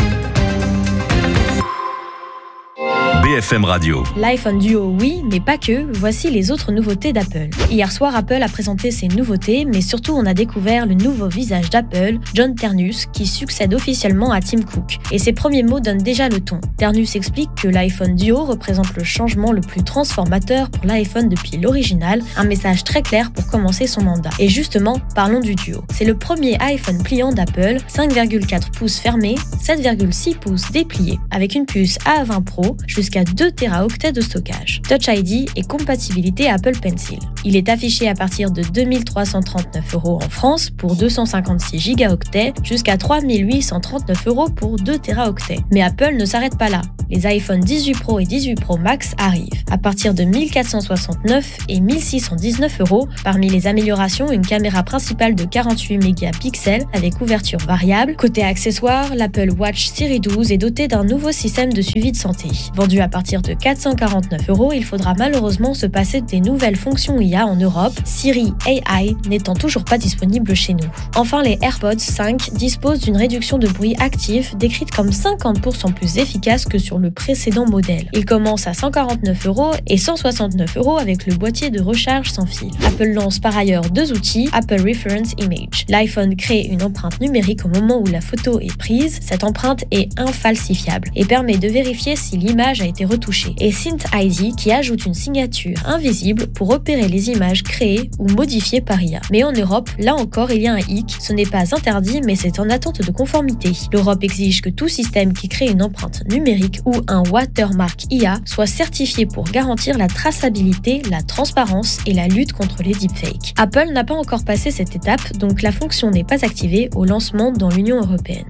B F M Radio. L'iPhone Duo, oui, mais pas que. Voici les autres nouveautés d'Apple. Hier soir, Apple a présenté ses nouveautés, mais surtout on a découvert le nouveau visage d'Apple, John Ternus, qui succède officiellement à Tim Cook. Et ses premiers mots donnent déjà le ton. Ternus explique que l'iPhone Duo représente le changement le plus transformateur pour l'iPhone depuis l'original, un message très clair pour commencer son mandat. Et justement, parlons du Duo. C'est le premier iPhone pliant d'Apple, cinq virgule quatre pouces fermé, sept virgule six pouces déplié, avec une puce A vingt Pro, jusqu'à deux téraoctets de stockage, Touch I D et compatibilité Apple Pencil. Il est affiché à partir de deux mille trois cent trente-neuf euros en France pour deux cent cinquante-six gigaoctets jusqu'à trois mille huit cent trente-neuf euros pour deux téraoctets. Mais Apple ne s'arrête pas là. Les iPhone dix-huit Pro et dix-huit Pro Max arrivent à partir de mille quatre cent soixante-neuf et mille six cent dix-neuf euros. Parmi les améliorations, une caméra principale de quarante-huit mégapixels avec ouverture variable. Côté accessoires, l'Apple Watch Series douze est doté d'un nouveau système de suivi de santé. Vendu à partir de quatre cent quarante-neuf euros, il faudra malheureusement se passer des nouvelles fonctions I A en Europe, Siri A I n'étant toujours pas disponible chez nous. Enfin, les AirPods cinq disposent d'une réduction de bruit active décrite comme cinquante pour cent plus efficace que sur le précédent modèle. Il commence à cent quarante-neuf euros et cent soixante-neuf euros avec le boîtier de recharge sans fil. Apple lance par ailleurs deux outils, Apple Reference Image. L'iPhone crée une empreinte numérique au moment où la photo est prise. Cette empreinte est infalsifiable et permet de vérifier si l'image a été retouchée. Et Synth I D qui ajoute une signature invisible pour repérer les images créées ou modifiées par I A. Mais en Europe, là encore, il y a un hic. Ce n'est pas interdit, mais c'est en attente de conformité. L'Europe exige que tout système qui crée une empreinte numérique ou un watermark I A soit certifié pour garantir la traçabilité, la transparence et la lutte contre les deepfakes. Apple n'a pas encore passé cette étape, donc la fonction n'est pas activée au lancement dans l'Union européenne.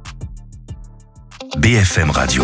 B F M Radio.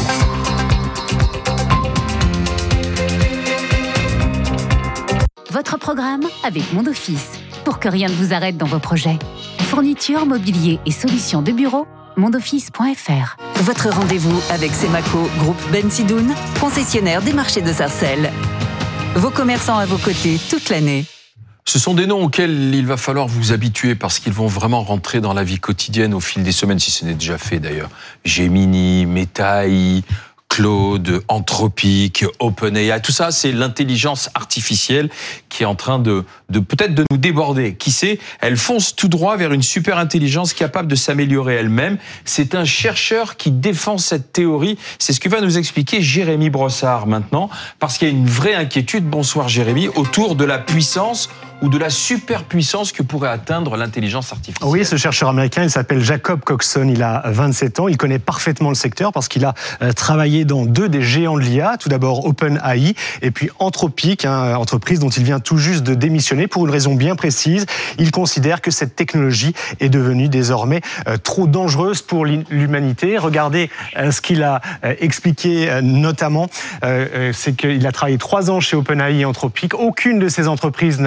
Votre programme avec Monde Office, pour que rien ne vous arrête dans vos projets. Fourniture, mobilier et solutions de bureau, mondoffice point f r. Votre rendez-vous avec Semaco, groupe Bensidoun, concessionnaire des marchés de Sarcelles. Vos commerçants à vos côtés toute l'année. Ce sont des noms auxquels il va falloir vous habituer parce qu'ils vont vraiment rentrer dans la vie quotidienne au fil des semaines, si ce n'est déjà fait d'ailleurs. Gemini, Meta A I, Claude, Anthropic, OpenAI, tout ça, c'est l'intelligence artificielle qui est en train de, de peut-être de nous déborder. Qui sait, elle fonce tout droit vers une super intelligence capable de s'améliorer elle-même. C'est un chercheur qui défend cette théorie. C'est ce que va nous expliquer Jérémy Brossard maintenant, parce qu'il y a une vraie inquiétude, bonsoir Jérémy, autour de la puissance ou de la superpuissance que pourrait atteindre l'intelligence artificielle. Oui, ce chercheur américain, il s'appelle Jacob Coxon, il a vingt-sept ans, il connaît parfaitement le secteur parce qu'il a travaillé dans deux des géants de l'I A, tout d'abord OpenAI et puis Anthropic, hein, entreprise dont il vient tout juste de démissionner pour une raison bien précise. Il considère que cette technologie est devenue désormais euh, trop dangereuse pour l'humanité. Regardez euh, ce qu'il a euh, expliqué euh, notamment, euh, c'est qu'il a travaillé trois ans chez OpenAI et Anthropic. Aucune de ces entreprises n'agit de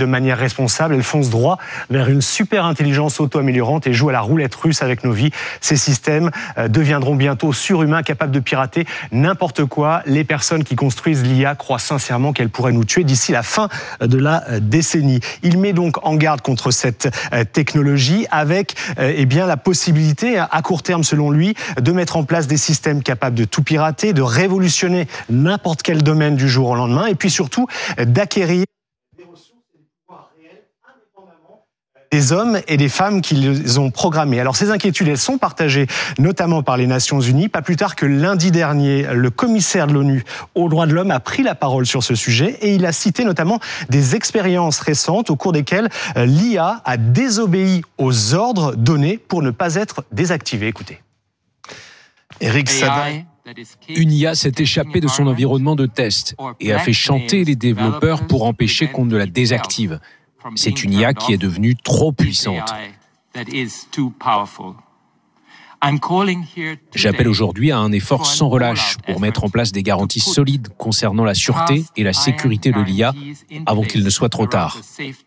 manière responsable. Elle fonce droit vers une super intelligence auto-améliorante et joue à la roulette russe avec nos vies. Ces systèmes deviendront bientôt surhumains, capables de pirater n'importe quoi. Les personnes qui construisent l'I A croient sincèrement qu'elle pourrait nous tuer d'ici la fin de la décennie. Il met donc en garde contre cette technologie avec eh bien, la possibilité, à court terme selon lui, de mettre en place des systèmes capables de tout pirater, de révolutionner n'importe quel domaine du jour au lendemain et puis surtout d'acquérir des ressources et des pouvoirs réels indépendamment des hommes et des femmes qui les ont programmés. Alors ces inquiétudes, elles sont partagées notamment par les Nations Unies. Pas plus tard que lundi dernier, le commissaire de l'ONU aux droits de l'homme a pris la parole sur ce sujet et il a cité notamment des expériences récentes au cours desquelles l'I A a désobéi aux ordres donnés pour ne pas être désactivée. Écoutez. Éric Sadin. Une I A s'est échappée de son environnement de test et a fait chanter les développeurs pour empêcher qu'on ne la désactive. C'est une I A qui est devenue trop puissante. J'appelle aujourd'hui à un effort sans relâche pour mettre en place des garanties solides concernant la sûreté et la sécurité de l'I A avant qu'il ne soit trop tard.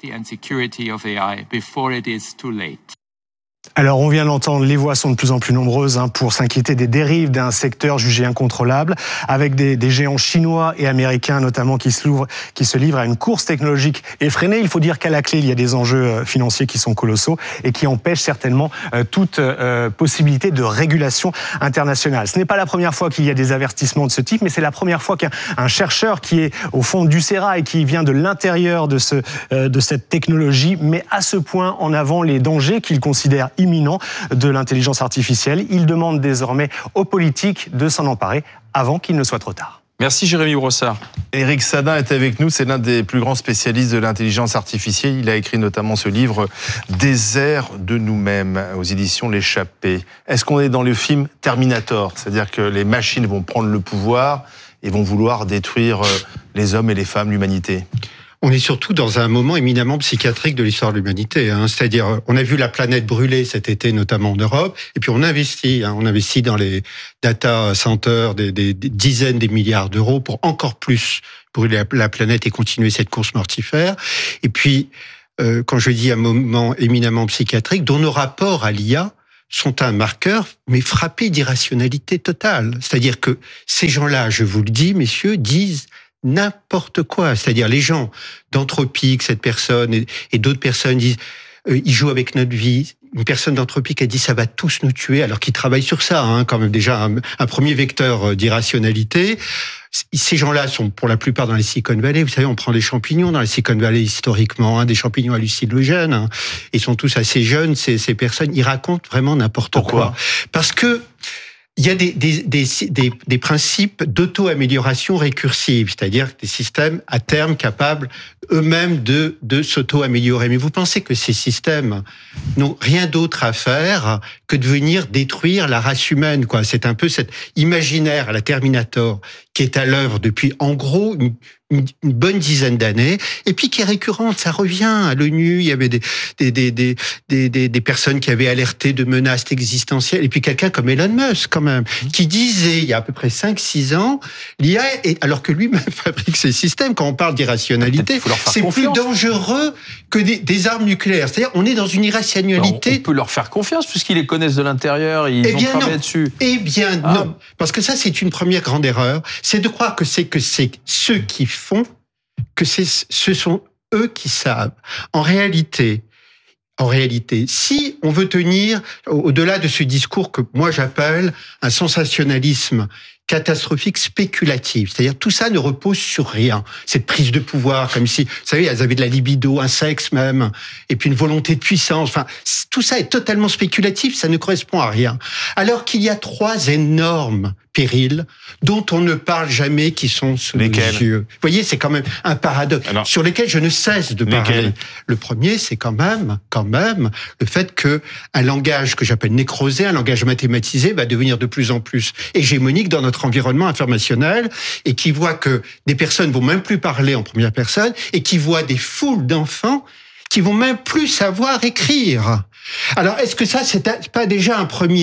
Alors, on vient d'entendre, les voix sont de plus en plus nombreuses hein, pour s'inquiéter des dérives d'un secteur jugé incontrôlable, avec des, des géants chinois et américains notamment qui se, livrent, qui se livrent à une course technologique effrénée. Il faut dire qu'à la clé, il y a des enjeux financiers qui sont colossaux et qui empêchent certainement euh, toute euh, possibilité de régulation internationale. Ce n'est pas la première fois qu'il y a des avertissements de ce type, mais c'est la première fois qu'un un chercheur qui est au fond du sérail, qui vient de l'intérieur de, ce, euh, de cette technologie, met à ce point en avant les dangers qu'il considère imminent de l'intelligence artificielle. Il demande désormais aux politiques de s'en emparer avant qu'il ne soit trop tard. Merci Jérémy Brossard. Éric Sadin est avec nous, c'est l'un des plus grands spécialistes de l'intelligence artificielle. Il a écrit notamment ce livre « Désert de nous-mêmes » aux éditions L'Échappée. Est-ce qu'on est dans le film Terminator ? C'est-à-dire que les machines vont prendre le pouvoir et vont vouloir détruire les hommes et les femmes, l'humanité ? On est surtout dans un moment éminemment psychiatrique de l'histoire de l'humanité. Hein. C'est-à-dire, on a vu la planète brûler cet été, notamment en Europe, et puis on investit. Hein. On investit dans les data centers des, des, des dizaines de milliards d'euros pour encore plus brûler la, la planète et continuer cette course mortifère. Et puis, euh, quand je dis un moment éminemment psychiatrique, dont nos rapports à l'I A sont un marqueur, mais frappé d'irrationalité totale. C'est-à-dire que ces gens-là, je vous le dis, messieurs, disent n'importe quoi. C'est-à-dire les gens d'Anthropique, cette personne et, et d'autres personnes disent euh, ils jouent avec notre vie. Une personne d'Anthropique a dit ça va tous nous tuer, alors qu'ils travaillent sur ça, hein, quand même déjà un, un premier vecteur d'irrationalité. Ces gens-là sont pour la plupart dans les Silicon Valley. Vous savez, on prend des champignons dans les Silicon Valley historiquement, hein, des champignons hallucinogènes. Hein. Ils sont tous assez jeunes, ces, ces personnes. Ils racontent vraiment n'importe Pourquoi quoi. Parce que il y a des, des, des, des, des principes d'auto-amélioration récursive, c'est-à-dire des systèmes à terme capables eux-mêmes de, de s'auto-améliorer. Mais vous pensez que ces systèmes n'ont rien d'autre à faire que de venir détruire la race humaine, quoi. C'est un peu cet imaginaire à la Terminator qui est à l'œuvre depuis, en gros, une, une, une bonne dizaine d'années, et puis qui est récurrente. Ça revient à l'ONU. Il y avait des, des, des, des, des, des, des personnes qui avaient alerté de menaces existentielles, et puis quelqu'un comme Elon Musk, quand même, qui disait, il y a à peu près cinq six ans, l'I A, est, alors que lui-même fabrique ces systèmes, quand on parle d'irrationalité, c'est plus dangereux que des, des armes nucléaires. C'est-à-dire, on est dans une irrationalité. On, on peut leur faire confiance, puisqu'ils les connaissent de l'intérieur, ils eh ont travaillé dessus. Eh bien ah. non, parce que ça, c'est une première grande erreur, c'est de croire que c'est que c'est ceux qui font, que c'est, ce sont eux qui savent. En réalité, En réalité, si on veut tenir au-delà de ce discours que moi j'appelle un sensationnalisme catastrophique spéculatif, c'est-à-dire tout ça ne repose sur rien. Cette prise de pouvoir, comme si, vous savez, elles avaient de la libido, un sexe même, et puis une volonté de puissance. Enfin, tout ça est totalement spéculatif, ça ne correspond à rien. Alors qu'il y a trois énormes périls dont on ne parle jamais, qui sont sous nos yeux. Vous voyez, c'est quand même un paradoxe Alors, sur lesquels je ne cesse de parler. Lesquels Le premier, c'est quand même, quand même, le fait que un langage que j'appelle nécrosé, un langage mathématisé, va devenir de plus en plus hégémonique dans notre environnement informationnel, et qui voit que des personnes vont même plus parler en première personne, et qui voit des foules d'enfants qui vont même plus savoir écrire. Alors, est-ce que ça, c'est pas déjà un premier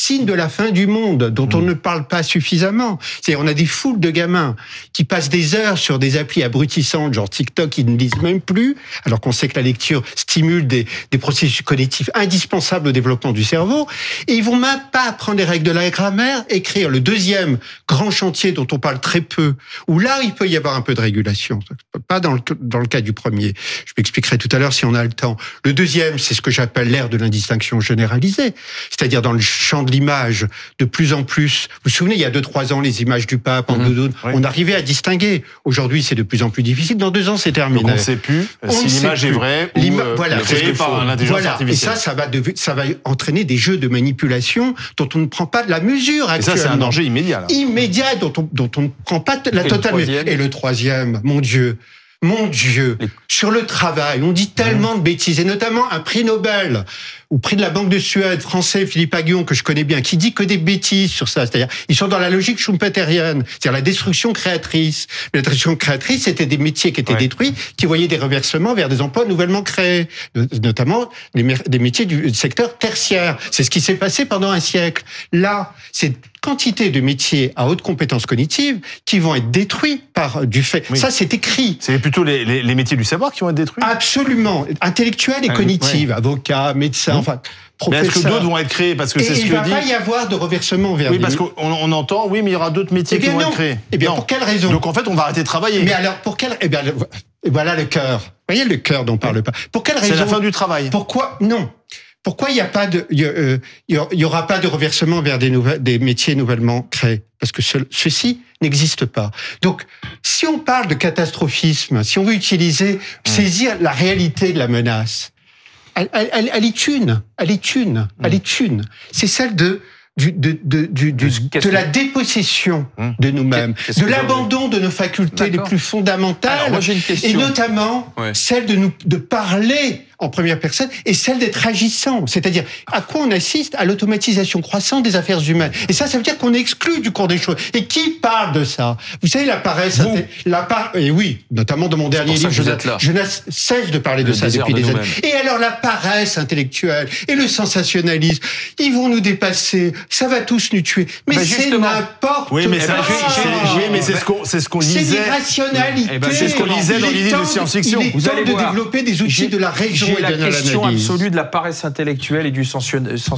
signe de la fin du monde dont on mmh. ne parle pas suffisamment. C'est-à-dire, on a des foules de gamins qui passent des heures sur des applis abrutissantes, genre TikTok, qui ne lisent même plus, alors qu'on sait que la lecture stimule des, des processus cognitifs indispensables au développement du cerveau. Et ils vont même pas apprendre les règles de la grammaire, écrire. Le deuxième grand chantier dont on parle très peu, où là, il peut y avoir un peu de régulation. Pas dans le, dans le cas du premier. Je m'expliquerai tout à l'heure si on a le temps. Le deuxième, c'est ce que j'appelle l'ère de l'indistinction généralisée. C'est-à-dire dans le champ de l'image, de plus en plus. Vous vous souvenez, il y a deux, trois ans, les images du pape, en mmh, doudoune, oui. on arrivait à distinguer. Aujourd'hui, c'est de plus en plus difficile. Dans deux ans, c'est terminé. Donc on ne sait plus on si l'image est vraie ou euh, voilà, créée par l'intelligence voilà. artificielle. Et ça, ça va, de, ça va entraîner des jeux de manipulation dont on ne prend pas de la mesure actuellement. Et ça, c'est un danger immédiat. Là. Immédiat, dont on, dont on ne prend pas la totale mesure. Et le troisième, mon Dieu, mon Dieu, Les... sur le travail, on dit tellement mmh. de bêtises, et notamment un prix Nobel, ou prix de la Banque de Suède, français, Philippe Aghion, que je connais bien, qui dit que des bêtises sur ça. C'est-à-dire, ils sont dans la logique schumpeterienne, c'est-à-dire la destruction créatrice. Mais la destruction créatrice, c'était des métiers qui étaient ouais. détruits, qui voyaient des reversements vers des emplois nouvellement créés, notamment des métiers du secteur tertiaire. C'est ce qui s'est passé pendant un siècle. Là, c'est quantité de métiers à haute compétence cognitive qui vont être détruits par du fait. Oui. Ça, c'est écrit. C'est plutôt les, les, les métiers du savoir qui vont être détruits. Absolument, intellectuels et ah, cognitifs, ouais. avocats, médecins, mmh. enfin. Mais est-ce que d'autres vont être créés parce que et c'est ce que dit. Il ne va pas y avoir de reversement vers. Oui, parce qu'on on entend, oui, mais il y aura d'autres métiers eh qui vont non. être créés. Eh bien, non. pour quelle raison? Donc en fait, on va arrêter de travailler. Mais alors, pour quelle Eh bien, et voilà le cœur. Vous voyez le cœur dont on parle pas. Pour quelle raison? C'est la fin du travail. Pourquoi non? Pourquoi il n'y a pas de, il y, euh, y aura pas de reversement vers des nouvelles, des métiers nouvellement créés? Parce que ce, ceci n'existe pas. Donc, si on parle de catastrophisme, si on veut utiliser, mmh. saisir la réalité de la menace, elle, elle, elle, elle est une, elle est une, mmh. elle est une. C'est celle de Du, de, de, du, du, de la dépossession mmh. de nous-mêmes, de l'abandon de nos facultés les plus fondamentales, Alors, moi, j'ai une question. et notamment ouais. celle de nous de parler en première personne et celle d'être agissant. C'est-à-dire, à quoi on assiste? À l'automatisation croissante des affaires humaines. Et ça, ça veut dire qu'on est exclu du cours des choses. Et qui parle de ça? Vous savez, la paresse, la par... et oui, notamment dans mon dernier livre, je, je ne cesse de parler de Le ça depuis de des années. Et alors, la paresse intellectuelle et le sensationnalisme, ils vont nous dépasser. Ça va tous nous tuer. Mais bah c'est n'importe oui, mais quoi. Oui, mais c'est ce qu'on, c'est ce qu'on lisait. C'est l'irrationalité. Eh ben, c'est ce qu'on lisait dans les livres de science-fiction. Il est temps de développer des outils de la raison. J'ai la question absolue de la paresse intellectuelle et du sensationnalisme.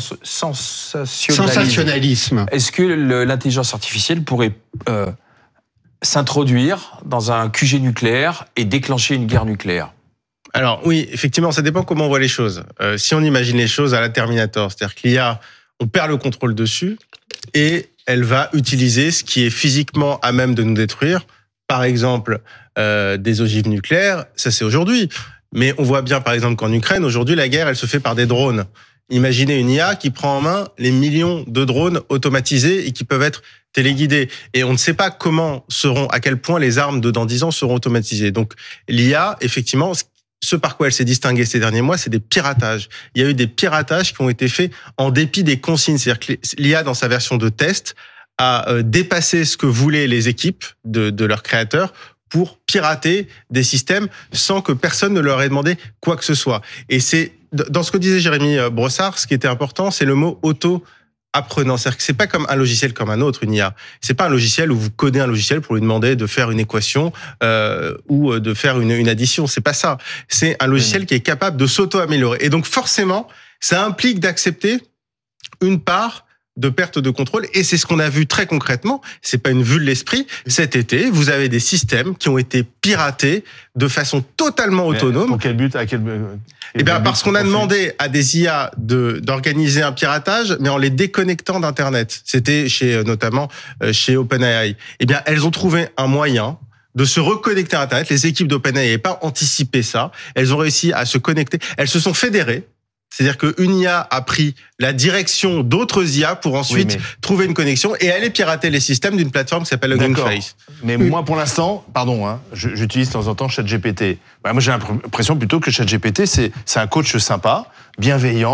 Sensationnalisme. Est-ce que le, l'intelligence artificielle pourrait euh, s'introduire dans un Q G nucléaire et déclencher une guerre nucléaire? Alors oui, effectivement, ça dépend comment on voit les choses. Euh, si on imagine les choses à la Terminator, c'est-à-dire qu'il y a, on perd le contrôle dessus et elle va utiliser ce qui est physiquement à même de nous détruire. Par exemple, euh, des ogives nucléaires, ça c'est aujourd'hui. Mais on voit bien, par exemple, qu'en Ukraine, aujourd'hui, la guerre, elle se fait par des drones. Imaginez une I A qui prend en main les millions de drones automatisés et qui peuvent être téléguidés. Et on ne sait pas comment seront, à quel point les armes de dans dix ans seront automatisées. Donc, l'I A, effectivement, ce par quoi elle s'est distinguée ces derniers mois, c'est des piratages. Il y a eu des piratages qui ont été faits en dépit des consignes. C'est-à-dire que l'I A, dans sa version de test, a dépassé ce que voulaient les équipes de, de leurs créateurs pour pirater des systèmes sans que personne ne leur ait demandé quoi que ce soit. Et c'est, dans ce que disait Jérémy Brossard, ce qui était important, c'est le mot auto-apprenant. C'est-à-dire que c'est pas comme un logiciel comme un autre, une I A. C'est pas un logiciel où vous codez un logiciel pour lui demander de faire une équation euh, ou de faire une, une addition. C'est pas ça. C'est un logiciel mmh. qui est capable de s'auto-améliorer. Et donc, forcément, ça implique d'accepter une part de perte de contrôle, et c'est ce qu'on a vu très concrètement. C'est pas une vue de l'esprit. Cet été, vous avez des systèmes qui ont été piratés de façon totalement autonome. Pour quel but? À quel, quel Eh bien, parce qu'on a demandé à des I A de d'organiser un piratage, mais en les déconnectant d'Internet. C'était chez notamment chez OpenAI. Eh bien, elles ont trouvé un moyen de se reconnecter à Internet. Les équipes d'OpenAI n'avaient pas anticipé ça. Elles ont réussi à se connecter. Elles se sont fédérées. C'est-à-dire qu'une I A a pris la direction d'autres I A pour ensuite oui, mais... trouver une connexion et aller pirater les systèmes d'une plateforme qui s'appelle Hugging Face. Mais oui. moi, pour l'instant, pardon, hein, j'utilise de temps en temps ChatGPT. Bah, moi, j'ai l'impression plutôt que ChatGPT, c'est, c'est un coach sympa, bienveillant,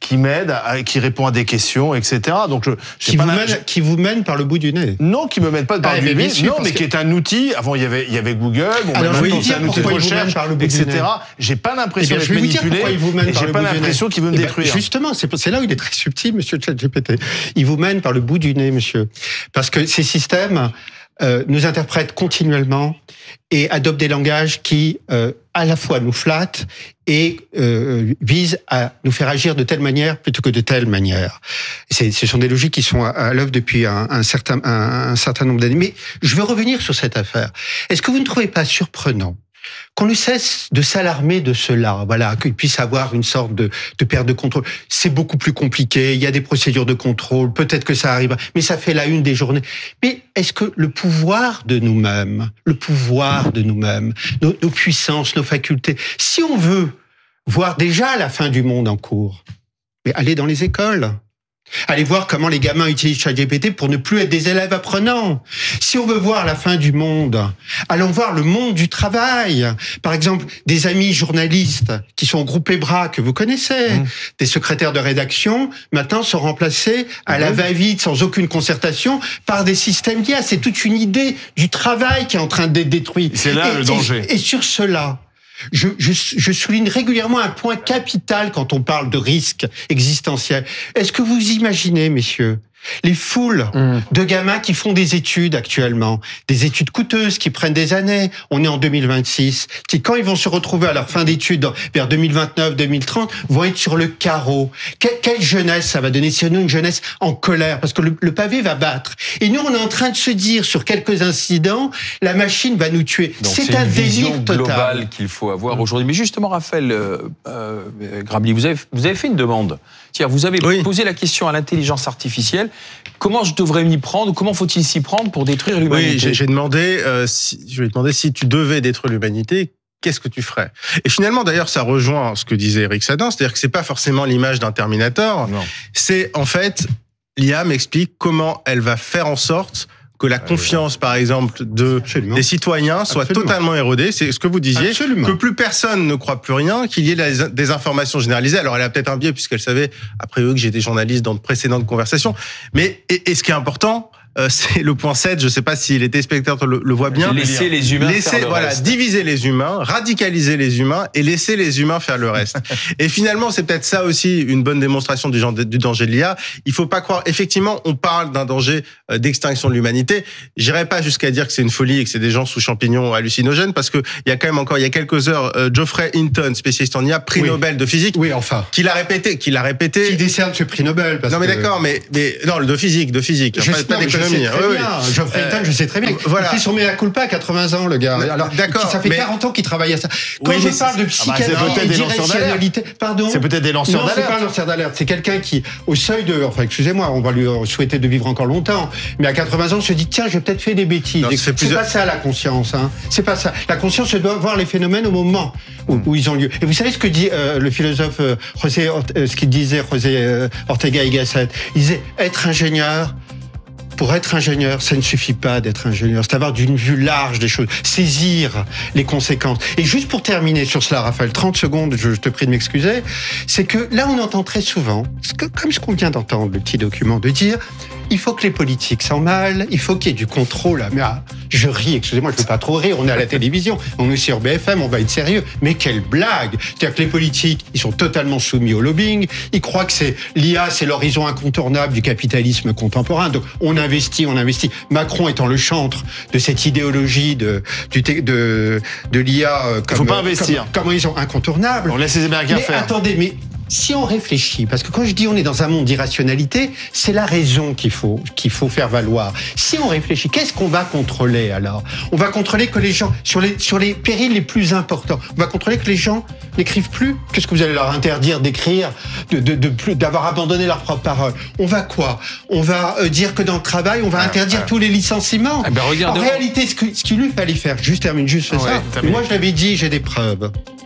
qui m'aide, à, qui répond à des questions, et cetera. Donc, je, qui, pas vous la, mène, je... qui vous mène par le bout du nez. Non, qui me mène pas par ah, le bout du nez. Non, mais que... qui est un outil. Avant, il y avait, il y avait Google. Bon, alors, je vais maintenant, vous dire c'est un outil de recherche, et cetera. J'ai pas l'impression d'être manipulé. Et j'ai pas l'impression qu'il veut me détruire. Ben, justement, c'est, c'est là où il est très subtil, monsieur ChatGPT. Il vous mène par le bout du nez, monsieur. Parce que ces systèmes euh, nous interprètent continuellement et adoptent des langages qui, euh, à la fois nous flattent et euh, visent à nous faire agir de telle manière plutôt que de telle manière. C'est, ce sont des logiques qui sont à, à l'œuvre depuis un, un, certain, un, un certain nombre d'années. Mais je veux revenir sur cette affaire. Est-ce que vous ne trouvez pas surprenant qu'on ne cesse de s'alarmer de cela, voilà, qu'il puisse avoir une sorte de, de perte de contrôle? C'est beaucoup plus compliqué, il y a des procédures de contrôle, peut-être que ça arrive, mais ça fait la une des journées. Mais est-ce que le pouvoir de nous-mêmes, le pouvoir de nous-mêmes, nos, nos puissances, nos facultés, si on veut voir déjà la fin du monde en cours, mais allez dans les écoles. Allez voir comment les gamins utilisent ChatGPT pour ne plus être des élèves apprenants. Si on veut voir la fin du monde, allons voir le monde du travail. Par exemple, des amis journalistes qui sont au groupe EBRA, que vous connaissez, mmh. des secrétaires de rédaction, maintenant sont remplacés à mmh. la va-vite, sans aucune concertation, par des systèmes d'I A. C'est toute une idée du travail qui est en train d'être détruite. C'est là et, le danger. Et, et sur cela, Je, je, je souligne régulièrement un point capital quand on parle de risque existentiel. Est-ce que vous imaginez, messieurs, les foules mmh. de gamins qui font des études actuellement, des études coûteuses qui prennent des années, on est en deux mille vingt-six, qui quand ils vont se retrouver à leur fin d'études vers deux mille vingt-neuf, deux mille trente, vont être sur le carreau. Quelle, quelle jeunesse ça va donner? C'est une jeunesse en colère, parce que le, le pavé va battre. Et nous, on est en train de se dire, sur quelques incidents, la machine va nous tuer. Donc, c'est, c'est un une délire vision total. globale qu'il faut avoir aujourd'hui. Mais justement, Raphaël euh, euh, Grabli, vous avez, vous avez fait une demande. C'est-à-dire, vous avez oui. posé la question à l'intelligence artificielle. Comment je devrais m'y prendre? Comment faut-il s'y prendre pour détruire l'humanité? Oui, j'ai, j'ai demandé, euh, si, je lui ai demandé si tu devais détruire l'humanité, qu'est-ce que tu ferais? Et finalement, d'ailleurs, ça rejoint ce que disait Eric Sadin, c'est-à-dire que c'est pas forcément l'image d'un Terminator. Non. C'est en fait, l'I A m'explique comment elle va faire en sorte que la confiance, par exemple, de, des citoyens soit Absolument. totalement érodée. C'est ce que vous disiez. Absolument. Que plus personne ne croit plus rien, qu'il y ait des, des informations généralisées. Alors, elle a peut-être un biais puisqu'elle savait, après eux, que j'étais journaliste dans de précédentes conversations. Mais, et, et ce qui est important, Euh, c'est le point sept, je ne sais pas si les téléspectateurs le, le voient bien. Laisser les humains laisser, faire le voilà, reste. Diviser les humains, radicaliser les humains et laisser les humains faire le reste. Et finalement, c'est peut-être ça aussi une bonne démonstration du, genre, du danger de l'I A. Il ne faut pas croire, effectivement, on parle d'un danger d'extinction de l'humanité. J'irai pas jusqu'à dire que c'est une folie et que c'est des gens sous champignons hallucinogènes, parce qu'il y a quand même encore, il y a quelques heures, euh, Geoffrey Hinton, spécialiste en I A, prix oui. Nobel de physique, oui, enfin. qui l'a répété, qui l'a répété. Qui décerne ce prix Nobel. Parce non mais que... d'accord, mais, mais non, de physique, de physique, je pas, sais, pas non, d'économie. Oui, oui. Geoffrey Hinton, euh, je sais très bien. Voilà. Il fait son mea culpa à quatre-vingts ans, le gars. Alors, d'accord. Ça fait mais... quarante ans qu'il travaille à ça. Quand oui, je parle de psychiatrie ah bah, et directionnalité, pardon. C'est peut-être des lanceurs non, d'alerte. Non, c'est pas un lanceur d'alerte. C'est quelqu'un qui, au seuil de, enfin, excusez-moi, on va lui souhaiter de vivre encore longtemps, mais à quatre-vingts ans, se dit, tiens, j'ai peut-être fait des bêtises. Non, c'est plusieurs... pas ça, la conscience, hein. C'est pas ça. La conscience, se doit voir les phénomènes au moment où, mm. où ils ont lieu. Et vous savez ce que dit euh, le philosophe euh, José, euh, ce qu'il disait, José euh, Ortega y Gasset? Il disait, être ingénieur, pour être ingénieur, ça ne suffit pas d'être ingénieur, c'est avoir d'une vue large des choses, saisir les conséquences. Et juste pour terminer sur cela, Raphaël, trente secondes, je te prie de m'excuser, c'est que là, on entend très souvent, comme ce qu'on vient d'entendre, le petit document, de dire il faut que les politiques s'en mêlent, il faut qu'il y ait du contrôle. Mais ah, je ris, excusez-moi, je ne peux pas trop rire, on est à la télévision, on est sur B F M, on va être sérieux. Mais quelle blague! C'est-à-dire que les politiques, ils sont totalement soumis au lobbying, ils croient que c'est l'I A, c'est l'horizon incontournable du capitalisme contemporain. Donc on investit, on investit. Macron étant le chantre de cette idéologie de, du, de, de l'I A, comme, il faut pas investir. Comme, comme ils sont incontournables. On laisse les Américains mais faire. Attendez, mais si on réfléchit, parce que quand je dis on est dans un monde d'irrationalité, c'est la raison qu'il faut, qu'il faut faire valoir. Si on réfléchit, qu'est-ce qu'on va contrôler alors? On va contrôler que les gens, sur les, sur les périls les plus importants, on va contrôler que les gens n'écrivent plus? Qu'est-ce que vous allez leur interdire d'écrire, de, de, de plus, d'avoir abandonné leur propre parole? On va quoi? On va euh, dire que dans le travail, on va ah, interdire ah. tous les licenciements. Ah ben en réalité, ce, que, ce qu'il lui fallait faire, juste termine juste ah, ça, ouais, moi je l'avais dit, j'ai des preuves.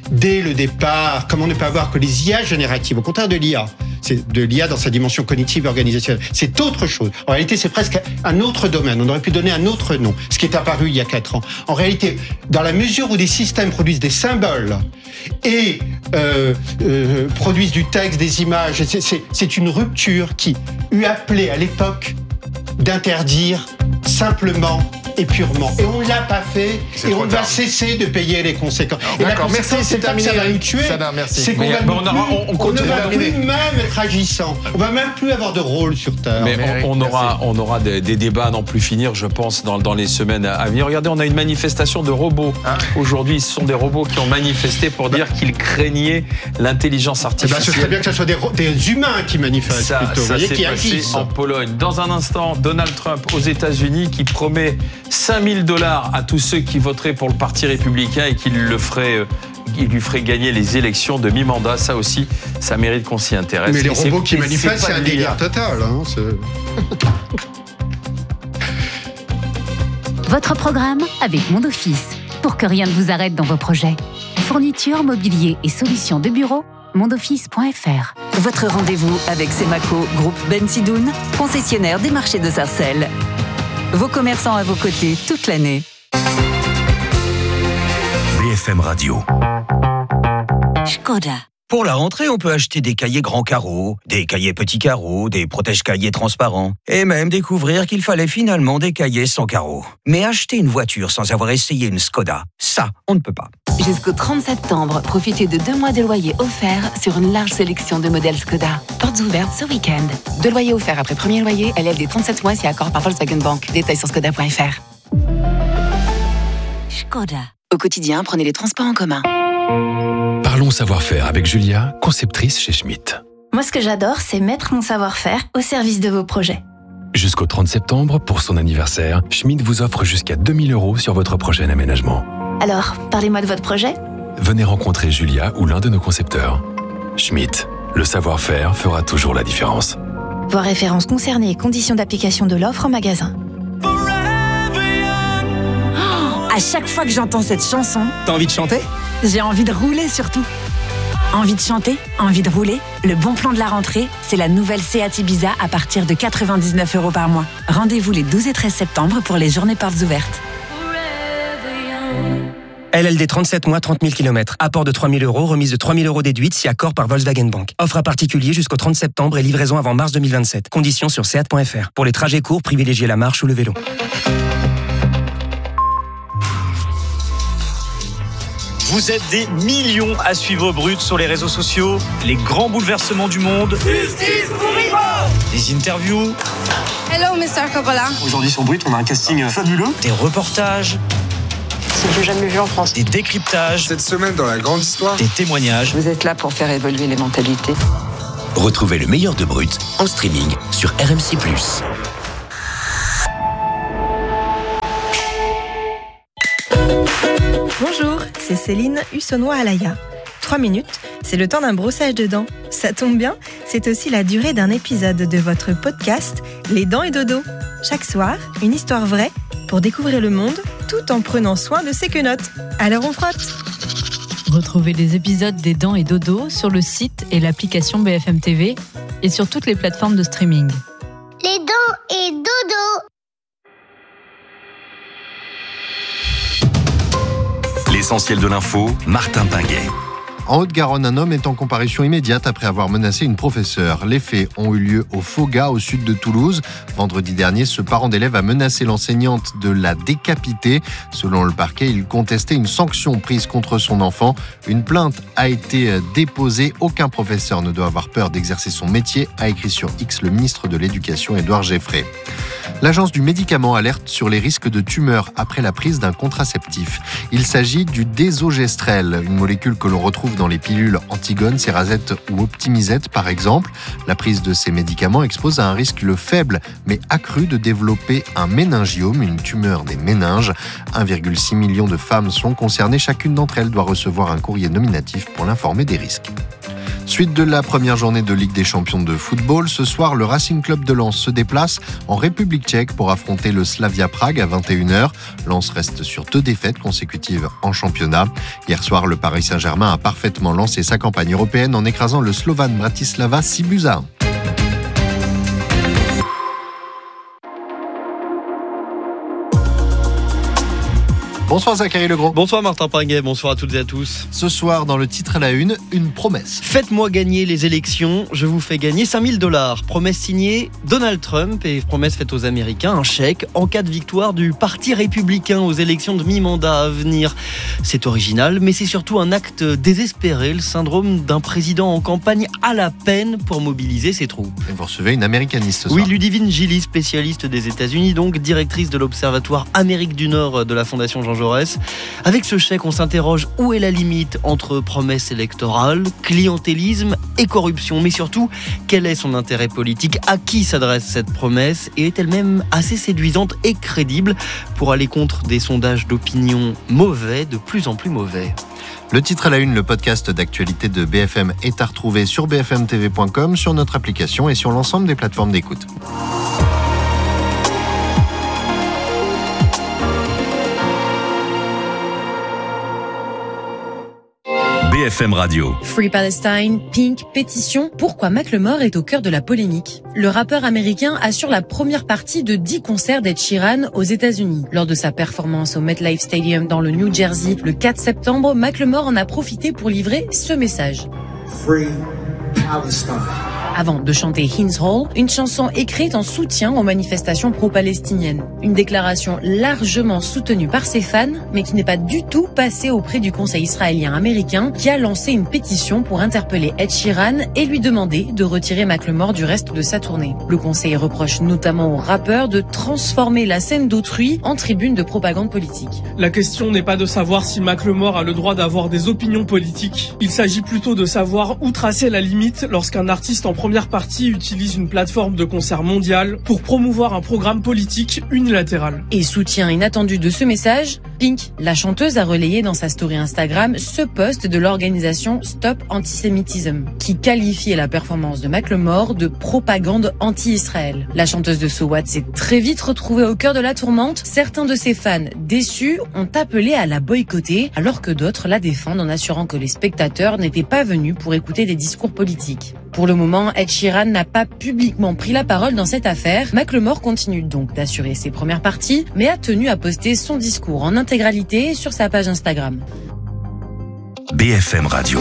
dès le départ, comment ne pas voir que les I A génératives, au contraire de l'I A, c'est de l'I A dans sa dimension cognitive et organisationnelle, c'est autre chose. En réalité, c'est presque un autre domaine. On aurait pu donner un autre nom, ce qui est apparu il y a quatre ans. En réalité, dans la mesure où des systèmes produisent des symboles et euh, euh, produisent du texte, des images, c'est, c'est, c'est une rupture qui eut appelé à l'époque d'interdire simplement et purement. Et on ne l'a pas fait, c'est et on va cesser de payer les conséquences. Alors, et la conséquence, merci, c'est, c'est pas que ça va nous tuer, Sada, c'est qu'on va on, aura, on, on, on ne va plus même être agissant. On va même plus avoir de rôle sur Terre. Mais on, on aura, on aura des, des débats à n'en plus finir, je pense, dans, dans les semaines à venir. Regardez, on a une manifestation de robots. Ah. Aujourd'hui, ce sont des robots qui ont manifesté pour dire qu'ils craignaient l'intelligence artificielle. Eh ben, ce serait bien que ce soit des, des humains qui manifestent ça, plutôt. Ça voyez, s'est qui passé agissent. En Pologne. Dans un instant, Donald Trump aux États-Unis qui promet cinq mille dollars à tous ceux qui voteraient pour le Parti républicain et qui le ferait, il lui ferait gagner les élections de mi-mandat. Ça aussi, ça mérite qu'on s'y intéresse. Mais les et robots qui manifestent, c'est un délire total. Hein, Votre programme avec Monde Office. Pour que rien ne vous arrête dans vos projets. Fourniture, mobilier et solutions de bureau, mondoffice point f r. Votre rendez-vous avec Semaco, groupe Bensidoun, concessionnaire des marchés de Sarcelles. Vos commerçants à vos côtés toute l'année. B F M Radio. Škoda. Pour la rentrée, on peut acheter des cahiers grands carreaux, des cahiers petits carreaux, des protège-cahiers transparents, et même découvrir qu'il fallait finalement des cahiers sans carreaux. Mais acheter une voiture sans avoir essayé une Škoda, ça, on ne peut pas. Jusqu'au trente septembre, profitez de deux mois de loyer offerts sur une large sélection de modèles Škoda. Portes ouvertes ce week-end. Deux loyers offerts après premier loyer, L L D trente-sept mois si accord par Volkswagen Bank. Détails sur škoda point f r. Škoda. Au quotidien, prenez les transports en commun. Parlons savoir-faire avec Julia, conceptrice chez Schmitt. Moi, ce que j'adore, c'est mettre mon savoir-faire au service de vos projets. Jusqu'au trente septembre, pour son anniversaire, Schmitt vous offre jusqu'à deux mille euros sur votre prochain aménagement. Alors, parlez-moi de votre projet. Venez rencontrer Julia ou l'un de nos concepteurs. Schmitt, le savoir-faire fera toujours la différence. Voir références concernées et conditions d'application de l'offre en magasin. À chaque fois que j'entends cette chanson, t'as envie de chanter ? J'ai envie de rouler surtout. Envie de chanter, envie de rouler. Le bon plan de la rentrée, c'est la nouvelle Seat Ibiza à partir de quatre-vingt-dix-neuf euros par mois. Rendez-vous les douze et treize septembre pour les journées portes ouvertes. L L D trente-sept mois, trente mille kilomètres. Apport de trois mille euros, remise de trois mille euros déduite si accord par Volkswagen Bank. Offre à particulier jusqu'au trente septembre et livraison avant mars deux mille vingt-sept. Conditions sur seat point f r. Pour les trajets courts, privilégiez la marche ou le vélo. Vous êtes des millions à suivre Brut sur les réseaux sociaux. Les grands bouleversements du monde. Justice pour Ivo. Des interviews. Hello, mister Coppola. Aujourd'hui sur Brut, on a un casting fabuleux. Des reportages. C'est que j'ai jamais vu en France. Des décryptages. Cette semaine dans la grande histoire. Des témoignages. Vous êtes là pour faire évoluer les mentalités. Retrouvez le meilleur de Brut en streaming sur R M C plus. Bonjour, c'est Céline Hussonnois-Alaya. Trois minutes, c'est le temps d'un brossage de dents. Ça tombe bien, c'est aussi la durée d'un épisode de votre podcast Les Dents et Dodo. Chaque soir, une histoire vraie pour découvrir le monde tout en prenant soin de ses quenottes. Alors on frotte. Retrouvez les épisodes des Dents et Dodo sur le site et l'application B F M T V et sur toutes les plateformes de streaming. Les Dents et Dodo. L'essentiel de l'info, Martin Pinguet. En Haute-Garonne, un homme est en comparution immédiate après avoir menacé une professeure. Les faits ont eu lieu au Foga, au sud de Toulouse. Vendredi dernier, ce parent d'élève a menacé l'enseignante de la décapiter. Selon le parquet, il contestait une sanction prise contre son enfant. Une plainte a été déposée. Aucun professeur ne doit avoir peur d'exercer son métier, a écrit sur X le ministre de l'Éducation, Édouard Geffray. L'Agence du médicament alerte sur les risques de tumeurs après la prise d'un contraceptif. Il s'agit du désogestrel, une molécule que l'on retrouve dans les pilules Antigone, Cerazette ou Optimizette par exemple. La prise de ces médicaments expose à un risque faible mais accru de développer un méningiome, une tumeur des méninges. un virgule six million de femmes sont concernées. Chacune d'entre elles doit recevoir un courrier nominatif pour l'informer des risques. Suite de la première journée de Ligue des champions de football. Ce soir, le Racing Club de Lens se déplace en République tchèque pour affronter le Slavia Prague à vingt et une heures. Lens reste sur deux défaites consécutives en championnat. Hier soir, le Paris Saint-Germain a parfaitement lancé sa campagne européenne en écrasant le Slovan Bratislava six buts à un. Bonsoir Zachary Legros. Bonsoir Martin Pinguet, bonsoir à toutes et à tous. Ce soir, dans le titre à la une, une promesse. Faites-moi gagner les élections, je vous fais gagner cinq mille dollars. Promesse signée Donald Trump et promesse faite aux Américains, un chèque en cas de victoire du Parti républicain aux élections de mi-mandat à venir. C'est original, mais c'est surtout un acte désespéré, le syndrome d'un président en campagne à la peine pour mobiliser ses troupes. Et vous recevez une américaniste ce Oui, soir. Ludivine Gilly, spécialiste des États-Unis, donc directrice de l'Observatoire Amérique du Nord de la Fondation Jean Jaurès. Avec ce chèque, on s'interroge où est la limite entre promesses électorales, clientélisme et corruption. Mais surtout, quel est son intérêt politique? À qui s'adresse cette promesse? Et est-elle même assez séduisante et crédible pour aller contre des sondages d'opinion mauvais, de plus en plus mauvais? Le titre à la une, le podcast d'actualité de B F M est à retrouver sur b f m t v point com, sur notre application et sur l'ensemble des plateformes d'écoute. B F M Radio. Free Palestine, Pink, pétition. Pourquoi Macklemore est au cœur de la polémique? Le rappeur américain assure la première partie de dix concerts d'Ed Sheeran aux États-Unis. Lors de sa performance au MetLife Stadium dans le New Jersey le quatre septembre, Macklemore en a profité pour livrer ce message. Free Palestine. Avant de chanter Hymns Hall, une chanson écrite en soutien aux manifestations pro-palestiniennes. Une déclaration largement soutenue par ses fans, mais qui n'est pas du tout passée auprès du Conseil israélien-américain, qui a lancé une pétition pour interpeller Ed Sheeran et lui demander de retirer Macklemore du reste de sa tournée. Le Conseil reproche notamment au rappeur de transformer la scène d'autrui en tribune de propagande politique. La question n'est pas de savoir si Macklemore a le droit d'avoir des opinions politiques. Il s'agit plutôt de savoir où tracer la limite lorsqu'un artiste en première partie utilise une plateforme de concert mondiale pour promouvoir un programme politique unilatéral. Et soutien inattendu de ce message, Pink, la chanteuse, a relayé dans sa story Instagram ce post de l'organisation Stop Antisémitisme, qui qualifiait la performance de Macklemore de propagande anti-Israël. La chanteuse de So What s'est très vite retrouvée au cœur de la tourmente. Certains de ses fans, déçus, ont appelé à la boycotter, alors que d'autres la défendent en assurant que les spectateurs n'étaient pas venus pour écouter des discours politiques. Pour le moment, Ed Sheeran n'a pas publiquement pris la parole dans cette affaire. Macklemore continue donc d'assurer ses premières parties, mais a tenu à poster son discours en intégralité sur sa page Instagram. B F M Radio.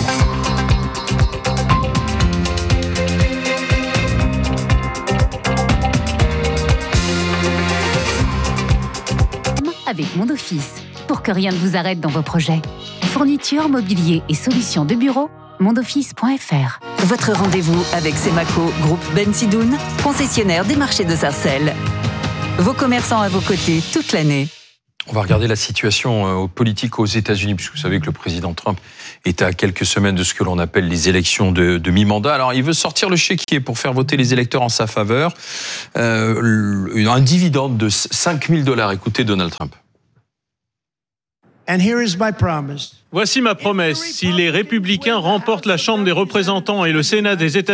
Avec Mon Office, pour que rien ne vous arrête dans vos projets. Fourniture, mobilier et solutions de bureau, mondoffice point f r. Votre rendez-vous avec Semaco, groupe Bensidoun, concessionnaire des marchés de Sarcelles. Vos commerçants à vos côtés toute l'année. On va regarder la situation euh, politique aux États-Unis, puisque vous savez que le président Trump est à quelques semaines de ce que l'on appelle les élections de, de mi-mandat. Alors, il veut sortir le chéquier pour faire voter les électeurs en sa faveur. Euh, un dividende de cinq mille dollars. Écoutez Donald Trump. And here is my promise. Voici ma promesse. Si les républicains remportent la Chambre des représentants et le Sénat des États-Unis,